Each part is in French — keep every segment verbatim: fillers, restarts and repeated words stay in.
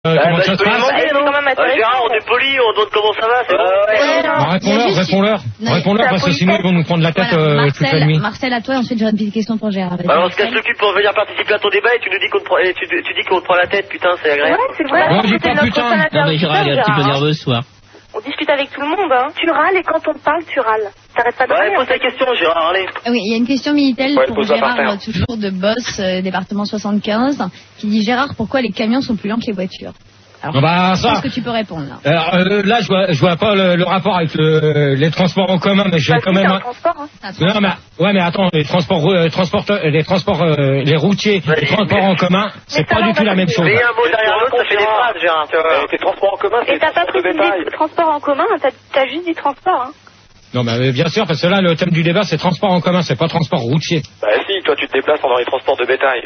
Euh, bah, comment bah, ça je se peux lui passe demander, non euh, Gérard, on est poli, on demande comment ça va, c'est bon. Ouais, bah, Réponds-leur, réponds-leur. Réponds-leur parce que sinon ils vont nous prendre la tête Voilà, euh, toute la Marcel, nuit. Marcel, à toi, ensuite j'aurai une petite question pour Gérard. Vas-y, Alors on se casse Marcel. le cul pour venir participer à ton débat et tu nous dis qu'on te prend, et tu, tu dis qu'on te prend la tête, putain, c'est agréable. Ouais, c'est vrai. On dit pas putain. Non, mais Gérard, il est un petit peu nerveux ce soir. On discute avec tout le monde, hein. Tu râles et quand on te parle, tu râles. T'arrêtes pas de Ouais, râler. pose ta question, Gérard, allez. Oui, il y a une question Minitel Ouais, pour pose-la par Gérard, terre. toujours de Boss, euh, département soixante-quinze, qui dit Gérard, pourquoi les camions sont plus lents que les voitures? Alors, Non, bah, je ça. pense que tu peux répondre là. Alors euh, là, je vois, je vois pas le, le rapport avec le, les transports en commun, mais j'ai Bah, quand si, même. c'est un transport, hein. Non, mais ouais, mais attends, les transports, euh, transporteurs, les transports, euh, les routiers, les transports en commun, c'est pas du tout la même chose. Mais un mot derrière l'autre, ça fait des phrases, Gérard. Euh, tes transports en commun, c'est Et t'as pas pris de transport en commun, t'as t'as juste dit transport, hein. Non, mais bien sûr, parce que là, le thème du débat, c'est transport en commun, c'est pas transport routier. Bah si, toi tu te déplaces pendant les transports de bétail.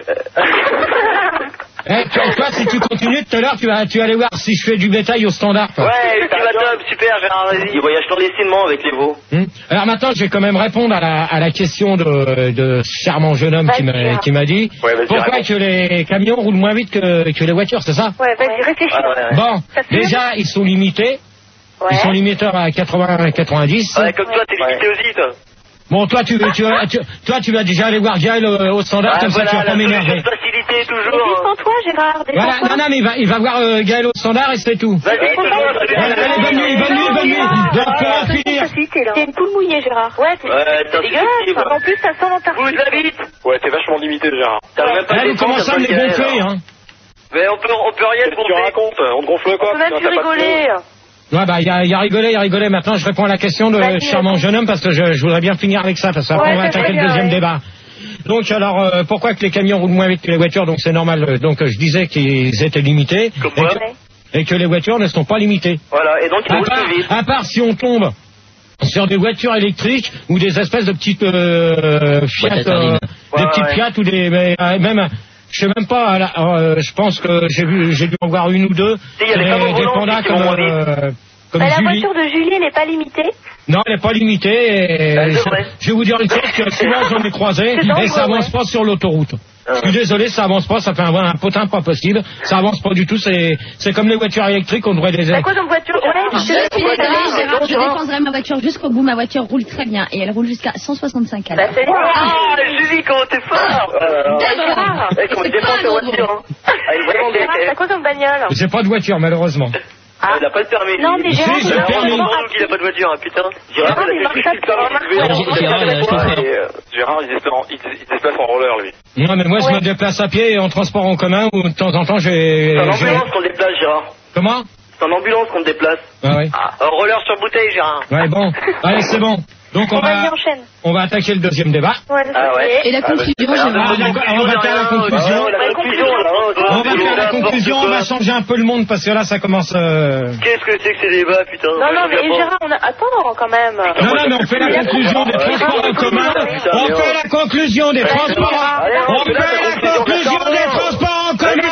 Eh, toi, toi, si tu continues tout à l'heure, tu vas, tu vas aller voir si je fais du bétail au standard. Toi. Ouais, tu vas top, super, Gérard, vas-y. Il voyage clandestinement avec les veaux. Hum. Alors maintenant, je vais quand même répondre à la, à la question de, de ce charmant jeune homme qui m'a, qui m'a dit Ouais, vas-y, pourquoi raconte. que les camions roulent moins vite que, que les voitures, c'est ça? Ouais, vas-y, réfléchis. Ah, ouais, ouais. Bon, Ça fait déjà, ils sont limités. Ouais. Ils sont limiteurs à quatre-vingts quatre-vingt-dix. Ouais, comme toi, t'es limité aussi, toi. Bon, toi, tu, tu, vas- tu, toi, tu vas déjà aller voir Gaël au, au standard, Ah, comme voilà, ça, tu vas pas la m'énerver. solution de facilité, Mais toujours. défends-toi, Gérard, Voilà, défends-toi. non, non, mais il va, il va voir euh, Gaël au standard et c'est tout. Vas-y, toujours, Voilà, allez, bonne nuit, bonne nuit, bonne nuit. Donc, on va finir. T'es une poule mouillée, Gérard. Ouais, c'est Ouais, t'es dégueulasse. En plus, ça sent l'Antarctique. Vous la bite. Ouais, t'es vachement limité, Gérard. T'as même pas Allez, de comment ça, me les gonfler, hein? Mais on peut, on peut rien te Qu'est-ce que tu gonfler. racontes? On te gonfle quoi? On peut même Putain, plus t'as pas de rigoler. Ouais, bah, il y a, il y a rigolé, il y a rigolé. Maintenant, je réponds à la question de Vas-y, charmant réponds. jeune homme parce que je, je voudrais bien finir avec ça, parce qu'après, Ouais, on va c'est attaquer très le bien, deuxième ouais. débat. Donc, alors, euh, pourquoi que les camions roulent moins vite que les voitures? Donc, c'est normal. euh, Donc, euh, je disais qu'ils étaient limités. Comme et, moi. que, et que les voitures ne sont pas limitées. Voilà, et donc il À roule part, plus vite. à part si on tombe sur des voitures électriques ou des espèces de petites euh, Fiat, Boîte à euh, sardines. des Ouais, petites ouais. Fiat ou des mais, euh, même je sais même pas. là, euh, je pense que j'ai vu, j'ai dû en voir une ou deux. Si, il y a des des, femmes au des volant pandas qui comme, vont moins euh, comme Bah, la Julie. voiture de Julie n'est pas limitée. Non, elle n'est pas limitée. Et Bah, c'est je, vrai. je vais vous dire une chose que souvent j'en ai croisé C'est dangereux, et ça avance ouais. pas sur l'autoroute. Je suis désolé, ça avance pas, ça fait un, un potin pas possible. Ça avance pas du tout. C'est, c'est comme les voitures électriques, on devrait les. T'as quoi comme voiture? Ouais, Je suis désolée, Gérard, Gérard, je Gérard. défendrai ma voiture jusqu'au bout. Ma voiture roule très bien et elle roule jusqu'à cent soixante-cinq à Bah, l'heure. c'est bien. Ah, Julie, comment t'es fort. Gérard, Eh, comment il défend sa voiture, hein. Ah, il est vraiment Gérard, bien. t'as quoi comme bagnole? J'ai pas de voiture malheureusement. Ah, il a pas le permis. Non, mais Si, Gérard, j'ai il le a permis. vraiment Il a pas de voiture, hein, putain. Gérard, il marche pas Gérard, Gérard, il a acheté ça. Et, euh, Gérard, il se déplace en- il se- il se déplace en roller, lui. Non, mais moi je Ouais. me déplace à pied et en transport en commun ou de temps en temps j'ai. C'est en j'ai- ambulance qu'on déplace, Gérard. Comment? C'est en ambulance qu'on te déplace. Ah ouais. En roller sur bouteille, Gérard. Ouais, bon. Allez, c'est bon. Donc on On va y va, enchaîne. on va attaquer le deuxième débat. Ouais, Ah ouais. Et la conclusion, Ah, Gérard. on va- on va faire la conclusion. Ah, la conclusion, là. oh, On va faire la n'importe conclusion, on va quoi. changer un peu le monde parce que là ça commence. euh, Qu'est-ce que c'est que ces débats, putain? Non, non, mais Je comprends. Gérard, on a... Attends, quand même. Non, non, mais on fait la conclusion des transports en commun. On fait la conclusion des transports. On fait la conclusion des transports en commun.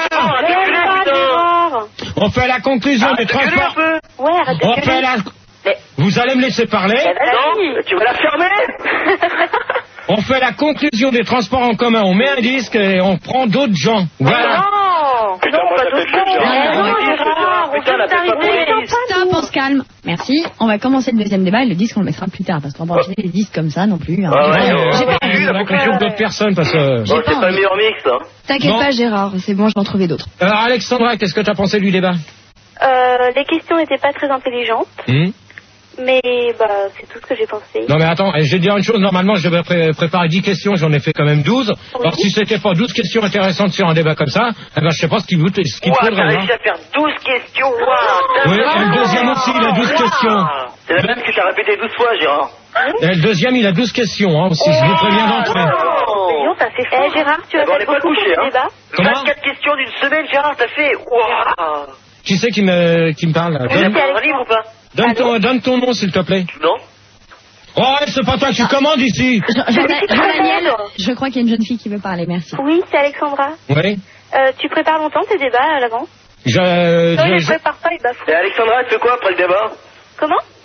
Gérard. On fait la conclusion Arrête des de gueuler un transports. peu. Ouais, arrête de On gueuler. fait la. Mais- Vous allez me laisser parler. Eh, vas-y. Non, tu vas la fermer. On fait la conclusion des transports en commun. On met un disque et on prend d'autres gens. Voilà. Non. Putain, Non, moi, pas j'appelle d'autres plus gens. Gérard. Non, Gérard, on Putain, vient la tête d'arriver. pas police. Stop, on se calme. Merci. On va commencer le deuxième débat et le disque on le mettra plus tard parce qu'on va enchaîner les disques comme ça non plus. hein. Ah ouais, J'ai ouais, pas- J'ai ouais. pas envie de la conclusion d'autres personnes parce que. J'ai Bon, pas c'est pas le envie. meilleur mix, hein. T'inquiète Bon. pas, Gérard, c'est bon, je vais en trouver d'autres. Alors Alexandra, qu'est-ce que tu as pensé du débat? Euh, les questions n'étaient pas très intelligentes, Hmm mais bah, c'est tout ce que j'ai pensé. Non mais attends, je vais dire une chose, normalement je devais pré- préparer dix questions, j'en ai fait quand même douze. Alors si c'était pas douze questions intéressantes sur un débat comme ça, eh ben je sais pas ce qu'il vous- ce qu'il Ouah, faudrait. t'as hein. réussi à faire douze questions, waouh. Oui, et le deuxième aussi, il a douze questions. C'est la même que t'as répété douze fois, Gérard. Et le deuxième, il a douze questions, hein, aussi, je vous préviens d'entrée. Non, ça c'est fait. Eh, Gérard, tu vas D'abord, on faire n'est pas beaucoup couché, de hein. débat. Comment vingt-quatre questions d'une semaine, Gérard, t'as fait. Waouh. Qui c'est qui me, qui me parle là? Tu as Donne, pas un livre ou pas? donne ton, donne ton nom s'il te plaît. Non. Oh, c'est pas toi qui commande ici. Jean- Jean- Jean-Daniel, je crois qu'il y a une jeune fille qui veut parler, merci. Oui, c'est Alexandra. Oui. Euh, tu prépares longtemps tes débats à l'avance? Je, Non, il je, ne je- prépare pas, il bafoue. Et Alexandra, tu fais quoi après le débat? Comment? Tu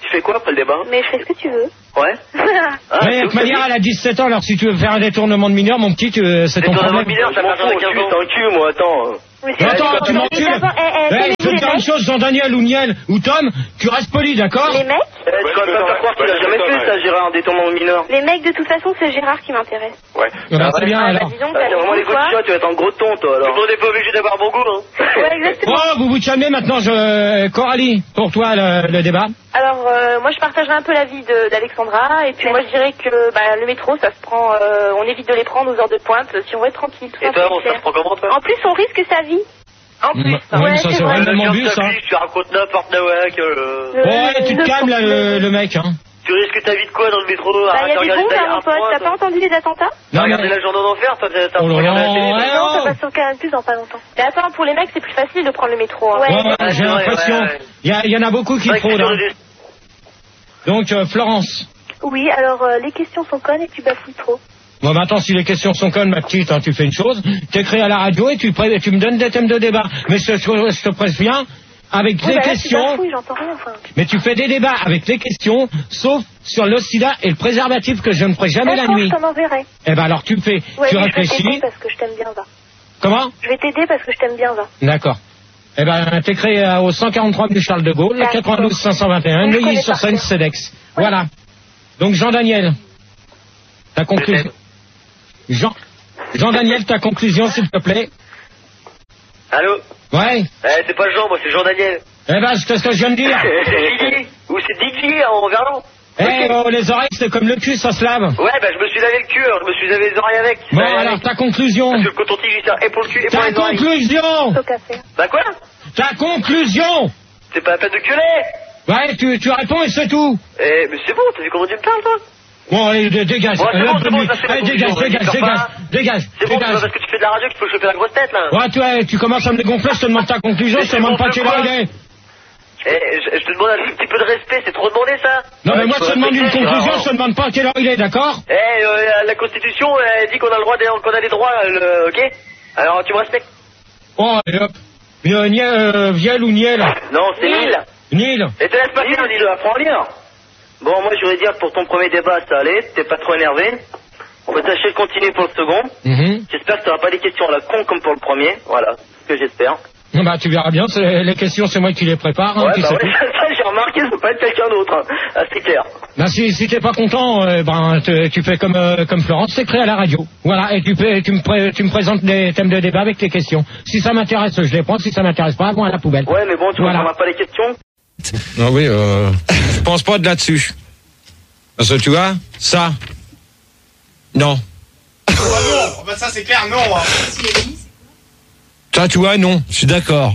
tu fais quoi après le débat? Mais je fais ce que tu veux. Ouais. Ah, Mais de toute manière, elle a dix-sept ans, alors si tu veux faire un détournement de mineur, mon petit, tu, c'est ton Détournement problème. de mineur, ça Je m'en personne de fous, quinze tu ans. t'en cul, moi, attends. Mais Mais attends, tu mais m'encules. d'abord, eh, eh, Eh, je vais connais-vous te les dire une mecs chose, Jean-Daniel ou Niel ou Tom, tu restes poli, d'accord? Les mecs Eh, tu vas pas faire croire qu'il a jamais fait ça, Gérard, un détournement de mineur. Les mecs, de toute façon, c'est Gérard qui m'intéresse. Ouais. Eh ben, très bien, Ah, bah, alors. dis donc, Ah, t'as c'est vraiment des les goûts, goûts de quoi. chat, tu vas être un gros ton, toi, alors. Tout le monde n'est pas obligé d'avoir bon goût, hein. Ouais, exactement. Oh, vous vous calmez maintenant, je... Coralie, pour toi, le, le débat. Alors, euh, moi, je partagerai un peu l'avis de- d'Alexandra. Et puis, moi, je dirais que bah, le métro, ça se prend... euh, on évite de les prendre aux heures de pointe si on veut être tranquille. Tout Et ça, toi, c'est on clair. se prend comment, toi? En plus, on risque sa vie. En plus. Ouais, mais ça, c'est vrai. vraiment bu, ça. Tu racontes n'importe quoi, que... euh, Le- Ouais, tu te le- calmes, là, le, le mec, hein. Tu risques ta vie de quoi dans le métro? Bah, il y Arrête de a des regarder bombes, ta là, gueule mon à pote. point, T'as toi. pas entendu les attentats? T'as Non, regardé mais... la journée d'enfer, toi, t'as t'as Oh là regardé là, la télé. ouais, Non, ça oh. passe sur Canal Plus dans pas longtemps. Mais attends, pour les mecs, c'est plus facile de prendre le métro. Hein. Ouais, ouais, Ouais, j'ai ouais, l'impression. ouais, ouais. Il y, a- il y en a beaucoup qui C'est vrai que fraudent. sur Hein. les- Donc, euh, Florence. Oui, alors euh, les questions sont connes et tu bafouilles trop. Bon, maintenant, si les questions sont connes, ma petite, hein, tu fais une chose. T'écris à la radio et tu, pré- tu me donnes des thèmes de débat. Mais je, je, je te préviens, avec Oui, les bah là, tu questions... bafouilles, j'entends rien. Enfin. Mais tu fais des débats avec les questions, sauf sur le sida et le préservatif que je ne ferai jamais la D'accord, nuit. je t'en enverrai. Eh ben alors tu fais, Ouais, tu mais je vais réfléchis. t'aider parce que je t'aime bien, va. Comment? Je vais t'aider parce que je t'aime bien, va. D'accord. Eh ben t'écris euh, au cent quarante-trois rue Charles de Gaulle, D'accord. quatre-vingt-douze cinq cent vingt et un, Oui, je connais Neuilly-sur-Seine, par cœur. Cedex. Voilà. Donc Jean-Daniel, ta conclusion. Jean, Jean-Daniel, ta conclusion s'il te plaît. Allô? Ouais. Eh, c'est pas Jean, moi, c'est Jean-Daniel. Eh ben c'est ce que je viens de dire. C'est Gigi. Ou c'est Didier en verlan. Eh oh, les oreilles c'est comme le cul, ça se lave. Ouais, bah, je me suis lavé le cul, alors je me suis lavé les oreilles avec. Bon Ouais, alors avec. ta conclusion. Parce que le coton-tige, il sert et pour le cul et pour Ta les oreilles. conclusion. Sauf qu'à faire. Bah quoi? Ta conclusion. C'est pas la peine de gueuler. Ouais, tu, tu réponds et c'est tout. Eh, mais c'est bon, t'as vu comment tu me parles, toi? Bon, allez, dé- dégage. Bon, c'est Euh, bon, c'est bon, lui- ça, c'est la allez, conclusion, dégage, dégage, vas-y, dégage, papa. dégage, C'est bon, c'est pas dégage. parce que tu fais de la radio qu'il faut choper la grosse tête, là. Ouais, tu, ouais, tu commences à me dégonfler, je te demande ta conclusion, Mais je te c'est demande bon, pas c'est quelle heure quoi il est. Eh, je, je te demande un tout petit peu de respect, c'est trop demandé, ça. Non, mais Ouais, moi, tu je te peux demande une respecter, conclusion, Gérard. je te demande pas quelle heure il est, d'accord? Eh, euh, la Constitution, elle dit qu'on a le droit, des- qu'on a des droits, le, ok? Alors, tu me respectes? Bon, allez, hop. Euh, Niel, euh, Viel ou Niel? Non, c'est Lille. Nil. Et te laisse pas dire, dis-le, apprends à lire. Bon, moi, je voudrais dire que pour ton premier débat, ça allait, t'es pas trop énervé. On va tâcher de continuer pour le second. Mhm. J'espère que t'auras pas des questions à la con comme pour le premier. Voilà, ce que j'espère. Bah, tu verras bien, c'est- les questions, c'est moi qui les prépare, hein, Ouais, qui bah sait ouais, tout. ça, j'ai remarqué, ça peut pas être quelqu'un d'autre. Hein. Ah, c'est clair. Ben, si, si t'es pas content, euh, ben, te- tu fais comme, euh, comme Florence, t'écris à la radio. Voilà, et tu, fais, tu, me pré- tu me présentes des thèmes de débat avec tes questions. Si ça m'intéresse, je les prends, si ça m'intéresse pas, bon, à la poubelle. Ouais, mais bon, tu Voilà. comprendras pas les questions. Ah oui, euh, je pense pas de là-dessus. Parce que tu vois, ça, non. Ah non, bah ça c'est clair, non. Hein. Ça, tu vois, non. Je suis d'accord.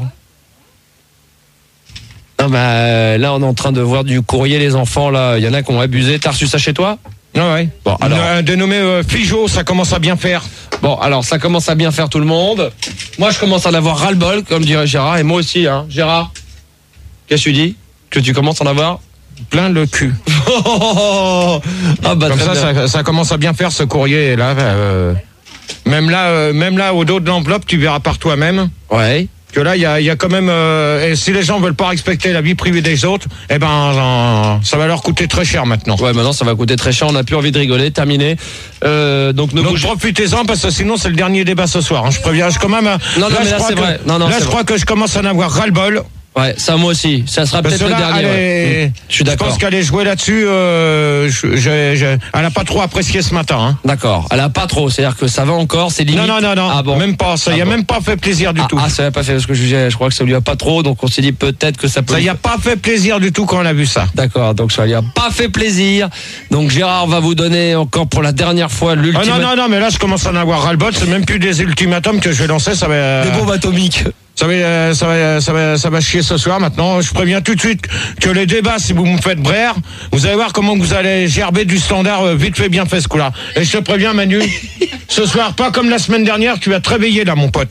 Non, bah, euh, là, on est en train de voir du courrier, les enfants, là. Il y en a qui ont abusé. T'as reçu ça chez toi? Ah ouais. Bon, alors. Euh, dénommé euh, Figeot, ça commence à bien faire. Bon, alors, ça commence à bien faire tout le monde. Moi, je commence à en avoir ras-le-bol, comme dirait Gérard, et moi aussi, hein. Gérard, qu'est-ce que tu dis? Que tu commences à en avoir? Plein le cul. Ah, bah, Comme très ça, bien. ça, ça commence à bien faire ce courrier là. Euh, même là, euh, même là, au dos de l'enveloppe, tu verras par toi-même Ouais. que là, il y a, il y a quand même. Euh, et si les gens veulent pas respecter la vie privée des autres, eh ben, euh, ça va leur coûter très cher maintenant. Ouais, maintenant, ça va coûter très cher. On n'a plus envie de rigoler. Terminé. Euh, donc, ne Donc bougez- profitez-en parce que sinon c'est le dernier débat ce soir. Hein. Je préviens, je quand même. euh, Non, non, mais je là, crois c'est que- vrai. Non, non, là, c'est je vrai. crois que je commence à en avoir ras-le-bol. Ouais, ça, moi aussi. Ça sera Parce peut-être que le là, dernier. elle ouais. est- Mm. Je suis Je d'accord. pense qu'elle est jouée là-dessus. Euh, je- je- je- elle a pas trop apprécié ce matin. Hein. D'accord. Elle a pas trop. C'est-à-dire que ça va encore. C'est limite. Non, non, non, non. Ah bon. Même pas. Ça Ah y a bon. même pas fait plaisir du Ah, tout. ah, ça n'a pas fait ce que je disais. Je crois que ça lui a pas trop. Donc, on s'est dit peut-être que ça peut. Ça lui y a pas fait plaisir du tout quand on a vu ça. D'accord, donc ça lui a pas fait plaisir. Donc Gérard va vous donner encore pour la dernière fois Ah l'ultimatum. non, non, non, mais là je commence à en avoir ras-le-bol. C'est même plus des ultimatums que je vais lancer. Ça va. euh, Des bombes atomiques. Ça va, euh, ça va, ça va, ça va chier ce soir. Maintenant, je préviens tout de suite que les débats, si vous me faites braire, vous allez voir comment vous allez gerber du standard euh, vite fait, bien fait ce coup-là. Et je te préviens, Manu, ce soir, pas comme la semaine dernière, tu vas te réveiller là, mon pote.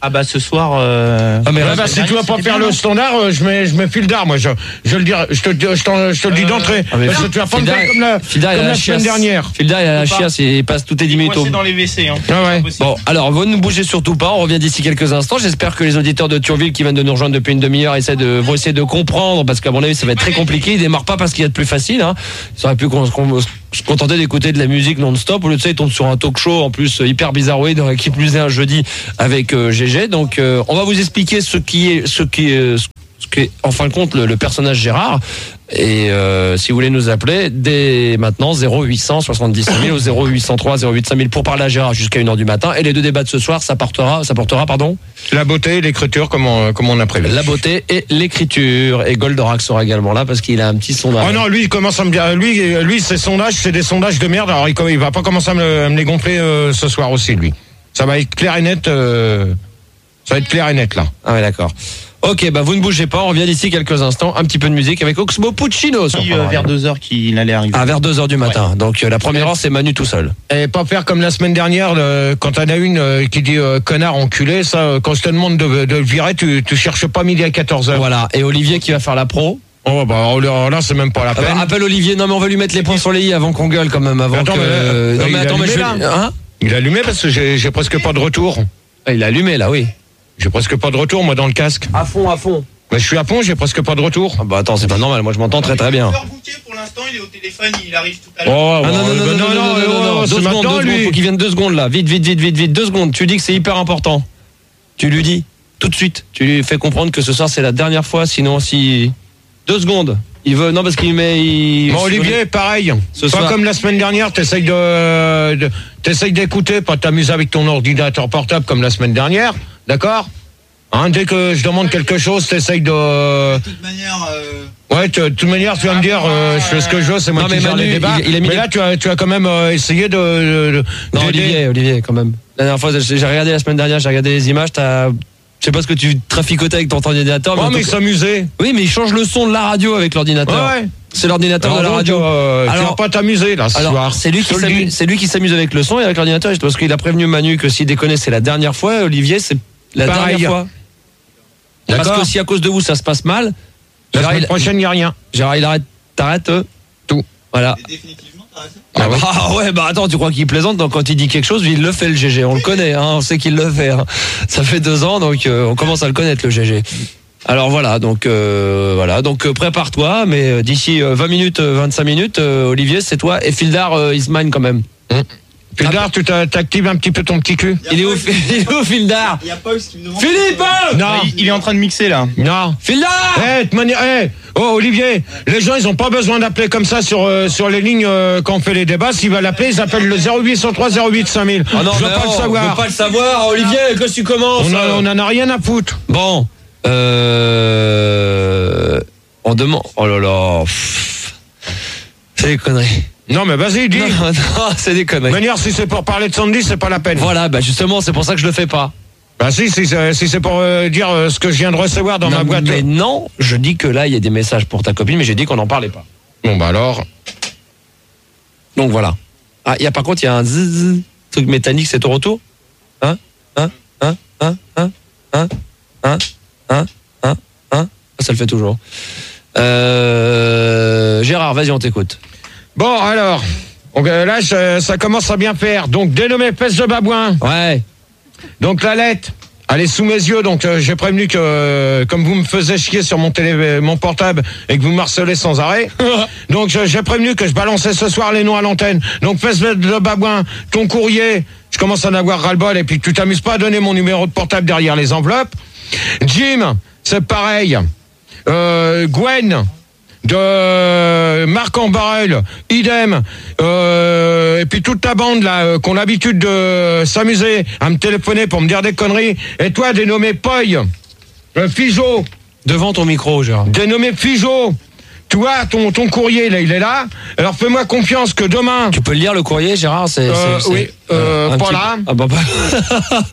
Ah bah ce soir. Euh... Ah mais Ouais, bah, si tu vas pas faire le standard, euh, je mets, je mets Fildar, moi, je, je le dirai, je te, je t'en- je te le dis d'entrée. Ah, mais Parce que tu vas pas me Fildar- faire comme la, Fildar, il comme a la la semaine chiasse. dernière. Fildar, il a la Faut pas. chiasse, il passe toutes les dix minutes au. Coincé dans les W C. Hein. Ah ouais. Bon, alors, vous ne bougez surtout pas. On revient d'ici quelques instants. J'espère que les auditeurs de Thionville qui viennent de nous rejoindre depuis une demi-heure essaient de, vont essayer de comprendre parce qu'à mon avis, ça va être très compliqué. Ils démarrent pas parce qu'il y a de plus facile, hein. Ils auraient pu qu'on- qu'on- se contenter d'écouter de la musique non-stop. Au lieu de ça, ils tombent sur un talk show, en plus, euh, hyper bizarroïde, euh, qui plus est un jeudi avec euh, G G. Donc, euh, on va vous expliquer ce qui est, ce qui est, ce qui est, en fin de compte, le, le personnage Gérard. Et euh, si vous voulez nous appeler, dès maintenant, zéro huit cent soixante-dix mille ou zéro huit cent trois, zéro huit cinq mille pour parler à Gérard jusqu'à une heure du matin. Et les deux débats de ce soir, ça portera, ça portera, pardon, La beauté et l'écriture, comme on, comme on a prévu. la beauté et l'écriture. Et Goldorak sera également là parce qu'il a un petit sondage. Oh non, lui, il commence à me dire, lui, lui, ses sondages, c'est des sondages de merde. Alors, il, il va pas commencer à me, à me les gonfler euh, ce soir aussi, lui. Ça va être clair et net. Euh, ça va être clair et net là. Ah ouais, d'accord. Ok, bah vous ne bougez pas, on revient d'ici quelques instants. Un petit peu de musique avec Oxmo Puccino. sur Puis, Prendre euh, vers Radio. deux heures qu'il allait arriver. Ah, vers deux heures du matin. Donc euh, la première heure, c'est Manu tout seul. Et pas faire comme la semaine dernière, le- quand t'en as une euh, qui dit euh, connard enculé, ça, euh, quand je te demande de, de le virer, tu, tu cherches pas midi à quatorze heures. Voilà. Et Olivier qui va faire la pro. Oh bah alors là, c'est même pas la Ah bah, peine. appelle Olivier. Non mais on va lui mettre les points sur les i avant qu'on gueule quand même. Avant Attends, que... mais, euh, non il mais a attends, mais je allumé, vais... Hein Il a allumé parce que j'ai j'ai presque pas de retour. Ah, il a allumé là, oui. J'ai presque pas de retour, moi, dans le casque. À fond, à fond. Mais je suis à fond, j'ai presque pas de retour. Ah bah attends, c'est pas normal. Moi je m'entends très très bien. Pour l'instant, il est au téléphone, il arrive tout à l'heure. Oh, Ah non, non, non, non, non, non, non, non, c'est deux secondes, maintenant, deux secondes, lui. faut qu'il vienne deux secondes là, vite, vite, vite, vite, vite, deux secondes, tu dis que c'est hyper important. Tu lui dis, tout de suite, tu lui fais comprendre que ce soir c'est la dernière fois, sinon si... Deux secondes, il veut, non parce qu'il met... Il... Bon, Olivier, pareil. Ce pas soir- comme la semaine dernière, t'essayes de, de t'essayes d'écouter, pas de t'amuser avec ton ordinateur portable comme la semaine dernière, d'accord? Hein, dès que je demande quelque chose, t'essayes de... De toute manière, euh, Ouais, tu- de toute manière, tu vas me dire, euh, je fais ce que je veux, c'est moi Non, qui mais gère Manu, les débats. il- il a mis mais les- là, tu as, tu as quand même euh, essayé de... de- de- Non, d'aider. Olivier, Olivier, quand même. La dernière fois, j'ai j'ai regardé la semaine dernière, j'ai regardé les images, t'as... Je sais pas ce que tu traficotais avec ton ordinateur. Oh, en mais tout il cas- s'amusait. Oui, mais il change le son de la radio avec l'ordinateur. Ouais, ouais. C'est l'ordinateur Alors de la donc, radio. euh, tu Alors- vas pas t'amuser, là, ce Alors, soir. c'est lui qui Je te le s'amuse, dis. c'est lui qui s'amuse avec le son et avec l'ordinateur, parce qu'il a prévenu Manu que s'il déconnait, c'est la dernière fois. Olivier, c'est la Pareil. dernière fois. Parce D'accord. que si à cause de vous ça se passe mal, La Gérard, semaine il, prochaine, il n'y a rien. Gérard, il arrête, t'arrêtes euh, Tout. Voilà. définitivement, t'as raison. Ah, ouais. Ah ouais, bah attends, tu crois qu'il plaisante? Donc quand il dit quelque chose, il le fait le G G. On le connaît, hein, on sait qu'il le fait. Hein. Ça fait deux ans, donc euh, on commence à le connaître le G G. Alors voilà, donc euh, voilà, donc euh, prépare-toi, mais euh, d'ici euh, vingt minutes, euh, vingt-cinq minutes, euh, Olivier, c'est toi et Fildar, euh, is mine quand même. Fildar, tu t'a- t'actives un petit peu ton petit cul. Il est où, il est où Fildar? Il y a Paul qui me demande. Philippe! Non, Il, il est en train de mixer là. non. Fildar! Eh, de manière, eh, oh Olivier, les gens ils ont pas besoin d'appeler comme ça sur euh, sur les lignes euh, quand on fait les débats. S'ils veulent appeler, ils appellent le zéro huit cent trois zéro huit cinq mille. Ah non, Je veux mais pas oh, le on savoir. veut pas le savoir, Olivier, que tu commences. On, a- on en a rien à foutre. Bon, euh, on demande. Oh là là, pff, c'est des conneries. Non mais vas-y, dis. Non, non, c'est des De conneries. manière, si c'est pour parler de Sandy, c'est pas la peine. Voilà, bah justement, c'est pour ça que je le fais pas. Bah si, si, c'est- si c'est pour euh, dire euh, ce que je viens de recevoir dans non, ma boîte. mais non, je dis que là, il y a des messages pour ta copine, mais j'ai dit qu'on n'en parlait pas. Bon bah alors. Donc voilà. Ah, il y a par contre, il y a un zzz, truc métallique, c'est ton retour. Hein, hein, hein, hein, hein, hein, hein, hein, hein, hein. Ça le fait toujours. Euh, Gérard, vas-y, on t'écoute. Bon alors, donc, euh, là je- ça commence à bien faire. Donc dénommé peste de babouin. Ouais. Donc la lettre, elle est sous mes yeux, donc euh, j'ai prévenu que euh, comme vous me faisiez chier sur mon télé, mon portable et que vous me harcelez sans arrêt, donc je- j'ai prévenu que je balançais ce soir les noms à l'antenne. Donc fais de babouin, ton courrier, je commence à en avoir ras-le-bol et puis tu t'amuses pas à donner mon numéro de portable derrière les enveloppes. Jim, c'est pareil. Euh, Gwen, de Marc en Barrel, idem, euh, et puis toute ta bande là, euh, qui ont l'habitude de s'amuser à me téléphoner pour me dire des conneries, et toi dénommé Poy, euh, Figeaud, Devant ton micro, Gérard. dénommé Figeaud, tu vois, ton, ton courrier là, il est là, alors fais-moi confiance que demain, Tu peux le lire le courrier, Gérard? C'est, Euh, c'est- oui, c'est, euh, un pas petit- là. Ah bah, bah.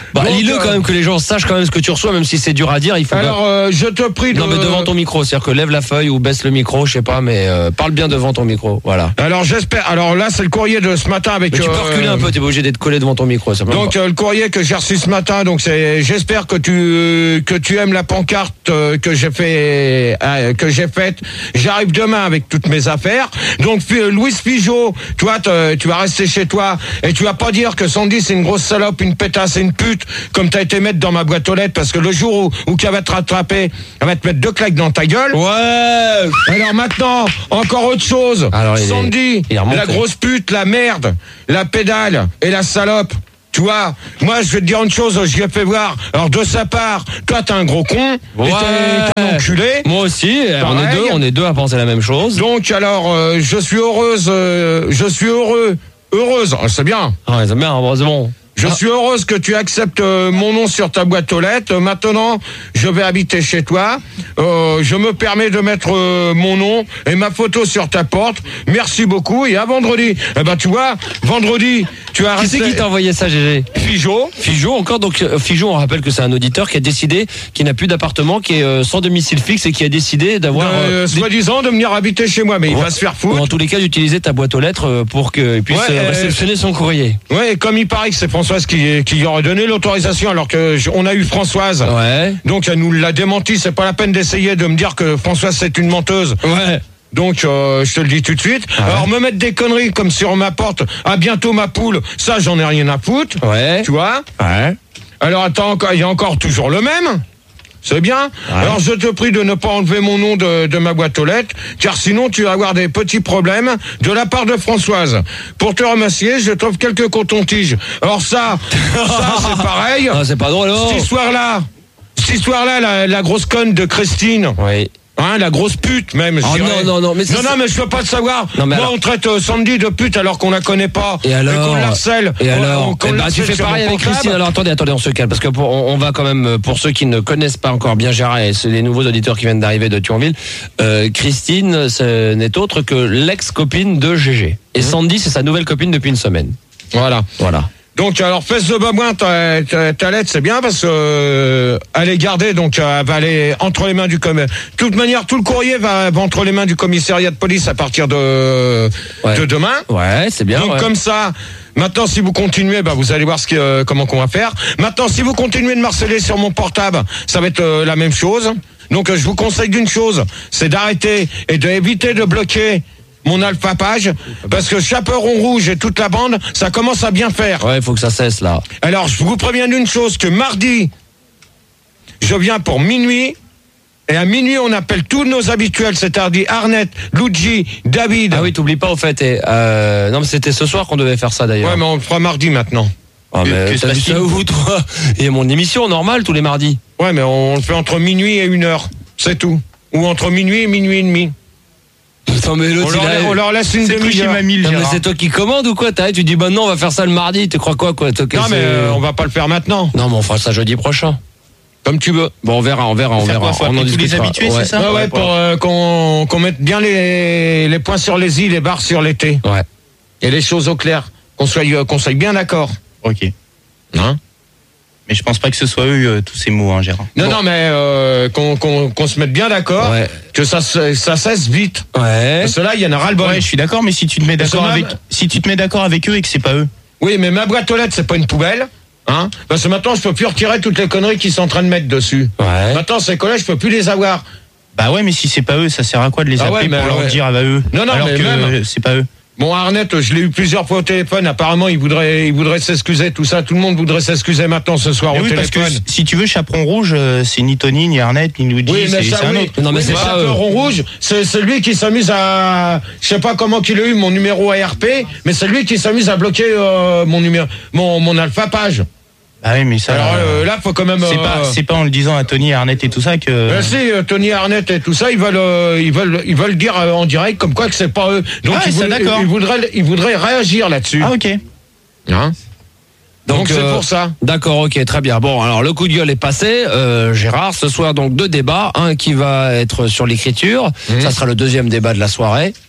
Bah, Donc, lis-le euh, quand même, que les gens sachent quand même ce que tu reçois, même si c'est dur à dire. Il faut. Alors, euh, je te prie de. Non, mais devant ton micro, c'est-à-dire que lève la feuille ou baisse le micro, je sais pas, mais euh, parle bien devant ton micro. Voilà. Alors, j'espère. Alors là, c'est le courrier de ce matin avec. Mais tu peux euh, reculer un peu, t'es pas obligé d'être collé devant ton micro. Ça peut Donc pas. euh, le courrier que j'ai reçu ce matin, donc c'est, j'espère que tu que tu aimes la pancarte euh, que j'ai fait euh, que j'ai faite. J'arrive demain avec toutes mes affaires. Donc euh, Louis Pigeot, toi te- tu vas rester chez toi et tu vas pas dire que Sandy c'est une grosse salope, une pétasse et une pute comme t'as été mettre dans ma boîte aux lettres, parce que le jour où où qu'elle va te rattraper, elle va te mettre deux claques dans ta gueule. Ouais. Alors maintenant, encore autre chose. Alors, il est- Sandy, il est remonté. la grosse pute, la merde, la pédale et la salope. Tu vois, moi je vais te dire une chose, je lui ai fait voir. Alors de sa part, toi t'es un gros con, Ouais. et t'es, t'es un enculé. Moi aussi, on est Pareil. deux, on est deux à penser la même chose. Donc alors, euh, je suis heureuse, euh, je suis heureux, heureuse, oh, c'est bien. Ah, c'est bien, heureusement. Je suis heureuse que tu acceptes euh, mon nom sur ta boîte aux lettres. Euh, Maintenant, je vais habiter chez toi. Euh, je me permets de mettre euh, mon nom et ma photo sur ta porte. Merci beaucoup et à vendredi. Eh ben tu vois, vendredi, tu as Qui resté... c'est qui t'a envoyé ça, Gégé? Figeot. Figeot encore, donc euh, Figeot, on rappelle que c'est un auditeur qui a décidé, qui n'a plus d'appartement, qui est euh, sans domicile fixe et qui a décidé d'avoir, Euh, euh, des- soi-disant de venir habiter chez moi, mais il Ouais. va se faire ou foutre. en tous les cas d'utiliser ta boîte aux lettres euh, pour qu'il puisse Ouais, euh, euh, réceptionner son courrier. Ouais, et comme il paraît que c'est Françoise qui, qui aurait donné l'autorisation, alors que je- on a eu Françoise. Ouais. Donc elle nous l'a démenti. C'est pas la peine d'essayer de me dire que Françoise c'est une menteuse. Ouais. Donc euh, je te le dis tout de suite. Alors me mettre des conneries comme sur ma porte. À bientôt ma poule. Ça j'en ai rien à foutre. Ouais. Tu vois. Ouais. Alors attends, encore- il y a encore toujours le même. C'est bien. Alors je te prie de ne pas enlever mon nom de, de ma boîte aux lettres, car sinon tu vas avoir des petits problèmes de la part de Françoise. Pour te remercier, je t'offre quelques cotons-tiges. Alors ça, ça c'est pareil. Ah, c'est pas drôle, alors. Cette histoire-là, cette histoire-là, la, la grosse conne de Christine. Oui. Hein, la grosse pute même. je Oh, dirais. non, non, non, mais c'est- non, non, mais je peux pas le savoir. Non, mais Moi, alors- on traite euh, Sandy de pute alors qu'on la connaît pas. Et alors qu'on l'harcèle. Et qu'on- alors qu'on Eh ben, tu l'harcèle fais sur pareil mon avec portable. Christine. Alors attendez, attendez, on se calme parce que pour, on, on va quand même euh, pour ceux qui ne connaissent pas encore bien Gérard et c'est les nouveaux auditeurs qui viennent d'arriver de Thionville. Euh, Christine, ce n'est autre que l'ex-copine de Gégé. Et Sandy, c'est sa nouvelle copine depuis une semaine. Voilà. Voilà. Donc alors fesse de babouin, ta, ta, ta lettre c'est bien parce que euh, elle est gardée, donc euh, elle va aller entre les mains du commissaire. De toute manière, tout le courrier va, va entre les mains du commissariat de police à partir de, Ouais. de demain. Ouais, c'est bien. Donc ouais. comme ça, maintenant si vous continuez, bah vous allez voir ce que, euh, comment qu'on va faire. Maintenant si vous continuez de me harceler sur mon portable, ça va être euh, la même chose. Donc euh, je vous conseille d'une chose, c'est d'arrêter et d'éviter de bloquer mon alpha page, parce que Chaperon Rouge et toute la bande, ça commence à bien faire. Ouais, il faut que ça cesse là. Alors, je vous préviens d'une chose, que mardi, je viens pour minuit, et à minuit, on appelle tous nos habituels, c'est-à-dire Arnett, Luigi, David. Ah oui, t'oublies pas au fait. Et, euh, non, mais c'était ce soir qu'on devait faire ça d'ailleurs. Ouais, mais on le fera mardi maintenant. Ah, Que- mais que se t'as vu passe-t-il ça où, toi? Il y a mon émission normale tous les mardis. Ouais, mais on le fait entre minuit et une heure, c'est tout. Ou entre minuit et minuit et demi. Attends, mais On l'autre, leur, il a- on leur laisse une C'est plus chez demi-heure. Mamie, le Non, mais Gérard. c'est toi qui commandes ou quoi? T'as, tu dis, bah non, on va faire ça le mardi. Tu crois quoi, quoi? Toi, que Non, c'est- mais euh, on va pas le faire maintenant. Non, mais on fera ça jeudi prochain. Comme tu veux. Bon, on verra, on verra, on Faire verra. quoi, faut on en appeler tous les discutera. habitués, c'est ça Ouais, ouais, pour euh, qu'on qu'on mette bien les, les points sur les i, les barres sur les t. Ouais. Et les choses au clair. Qu'on soit, euh, qu'on soit bien d'accord. Ok. Hein? Mais je pense pas que ce soit eux, euh, tous ces mots, hein, Gérard. Non, non, mais euh, qu'on qu'on qu'on se mette bien d'accord, Ouais. que ça, se- ça cesse vite. Ouais. Parce que là, il y en a ras-le-bol. Ouais, je suis d'accord, mais si tu te mets d'accord Parce que avec, même- si tu te mets d'accord avec eux et que c'est pas eux. Oui, mais ma boîte aux lettres, c'est pas une poubelle. Hein, parce que maintenant, je peux plus retirer toutes les conneries qu'ils sont en train de mettre dessus. Ouais. Maintenant, ces collèges, je peux plus les avoir. Bah ouais, mais si c'est pas eux, ça sert à quoi de les Ah appeler ouais, mais pour leur ouais. dire ah bah eux Non, non, alors mais que même- euh, c'est pas eux. Bon, Arnett, je l'ai eu plusieurs fois au téléphone. Apparemment, il voudrait, il voudrait s'excuser, tout ça. Tout le monde voudrait s'excuser maintenant ce soir Mais au oui, parce que téléphone. si tu veux, Chaperon Rouge, euh, c'est ni Tony, ni Arnett, ni Luigi, Oui, mais c'est ça, c'est un oui. autre. Non, mais Oui, c'est pas Chaperon Rouge, c'est celui qui s'amuse à, je sais pas comment qu'il a eu mon numéro A R P, mais c'est lui qui s'amuse à bloquer euh, mon numéro, mon, mon alpha page. Ah oui, mais ça. Alors euh, euh, là, faut quand même. c'est euh, pas, c'est pas en le disant à Tony, Arnett et tout ça que. Ben si, euh, Tony Arnett et tout ça, ils veulent, euh, ils veulent, ils veulent dire euh, en direct comme quoi que c'est pas eux. Donc Ah, ils, ça, voudraient, d'accord. ils voudraient, ils voudraient réagir là-dessus. Ah ok. Hein donc c'est euh, pour ça. D'accord, ok, très bien. Bon, alors le coup de gueule est passé. Euh, Gérard, ce soir donc deux débats. Un qui va être sur l'écriture. Mmh. Ça sera le deuxième débat de la soirée.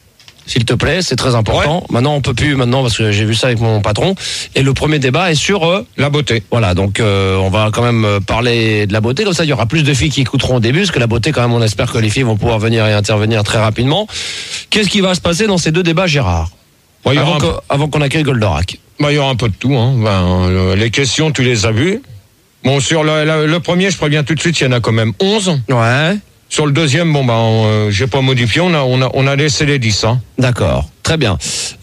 s'il te plaît, c'est très important. Ouais. Maintenant, on peut plus, maintenant, parce que j'ai vu ça avec mon patron. Et le premier débat est sur euh, la beauté. Voilà, donc euh, on va quand même parler de la beauté. Comme ça, il y aura plus de filles qui écouteront au début, parce que la beauté, quand même, on espère que les filles vont pouvoir venir et intervenir très rapidement. Qu'est-ce qui va se passer dans ces deux débats, Gérard ? Bon, avant, un... que, avant qu'on accueille Goldorak. Bah, il y aura un peu de tout. Hein. Ben, euh, les questions, tu les as vues. Bon, sur le, le, le premier, je préviens tout de suite, il y en a quand même onze. Ouais. Sur le deuxième, bon, ben, euh, j'ai pas modifié, on a, on a, on a laissé les dix. Hein. D'accord, très bien.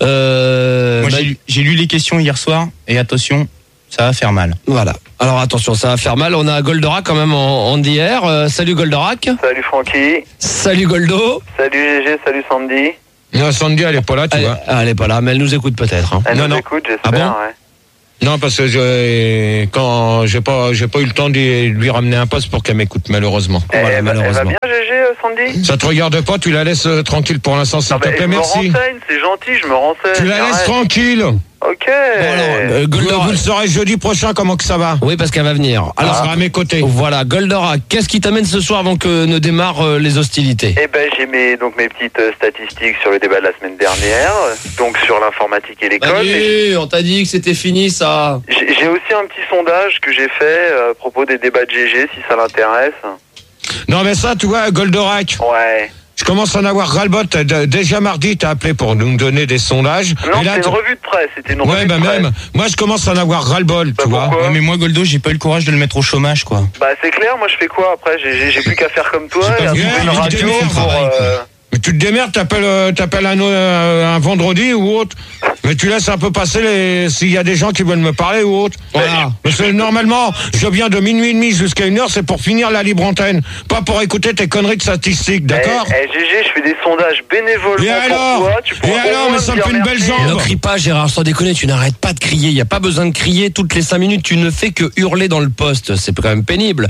Euh, Moi, bah, j'ai, j'ai lu les questions hier soir, et attention, ça va faire mal. Voilà. Alors attention, ça va faire mal. On a Goldorak quand même en, en d'hier. Euh, salut Goldorak. Salut Francky. Salut Goldo. Salut G G, salut Sandy. Non, Sandy, elle est pas là, tu elle, vois. Elle est pas là, mais elle nous écoute peut-être. Hein. Elle non, nous non. écoute, j'espère, ah bon ouais. Non, parce que je, quand j'ai pas, j'ai pas eu le temps de lui ramener un poste pour qu'elle m'écoute, malheureusement. Elle, voilà, elle, malheureusement. Elle va bien, G G, euh, Sandy? Ça te regarde pas, tu la laisses euh, tranquille pour l'instant, s'il te plaît, je merci. Je me renseigne, c'est gentil, je me renseigne. Tu la laisses Arrête. tranquille. Ok. Bon, alors, euh, Goldorak, vous le saurez jeudi prochain, comment que ça va? Oui, parce qu'elle va venir. Alors, elle sera à mes côtés. Voilà, Goldorak, qu'est-ce qui t'amène ce soir avant que ne démarrent euh, les hostilités? Eh ben, j'ai mes, donc, mes petites euh, statistiques sur le débat de la semaine dernière, donc sur l'informatique et l'école. Allez, et on t'a dit que c'était fini, ça. J'ai, j'ai aussi un petit sondage que j'ai fait euh, à propos des débats de G G, si ça l'intéresse. Non, mais ça, tu vois, Goldorak. Ouais. Je commence à en avoir ras-le-bol. Déjà mardi, t'as appelé pour nous donner des sondages. Non, et là, c'est une revue de presse. C'était une ouais, revue bah de presse. même. Moi, je commence à en avoir ras-le-bol, bah tu vois. Ouais, mais moi, Goldo, j'ai pas eu le courage de le mettre au chômage, quoi. Bah, c'est clair. Moi, je fais quoi après? J'ai, j'ai, j'ai plus qu'à faire comme toi. Et à trouver yeah, une radio pour. Euh... Mais tu te démerdes, t'appelles, euh, t'appelles un, euh, un vendredi ou autre. Mais tu laisses un peu passer les, s'il y a des gens qui veulent me parler ou autre. Voilà. Parce que normalement, je viens de minuit et demi jusqu'à une heure, c'est pour finir la libre antenne. Pas pour écouter tes conneries de statistiques, d'accord? Eh, eh, G G, je fais des sondages bénévolement et alors pour toi. Tu et alors, mais ça me fait une belle jambe. Ne crie pas, Gérard, sans déconner, tu n'arrêtes pas de crier. Il n'y a pas besoin de crier toutes les cinq minutes. Tu ne fais que hurler dans le poste. C'est quand même pénible.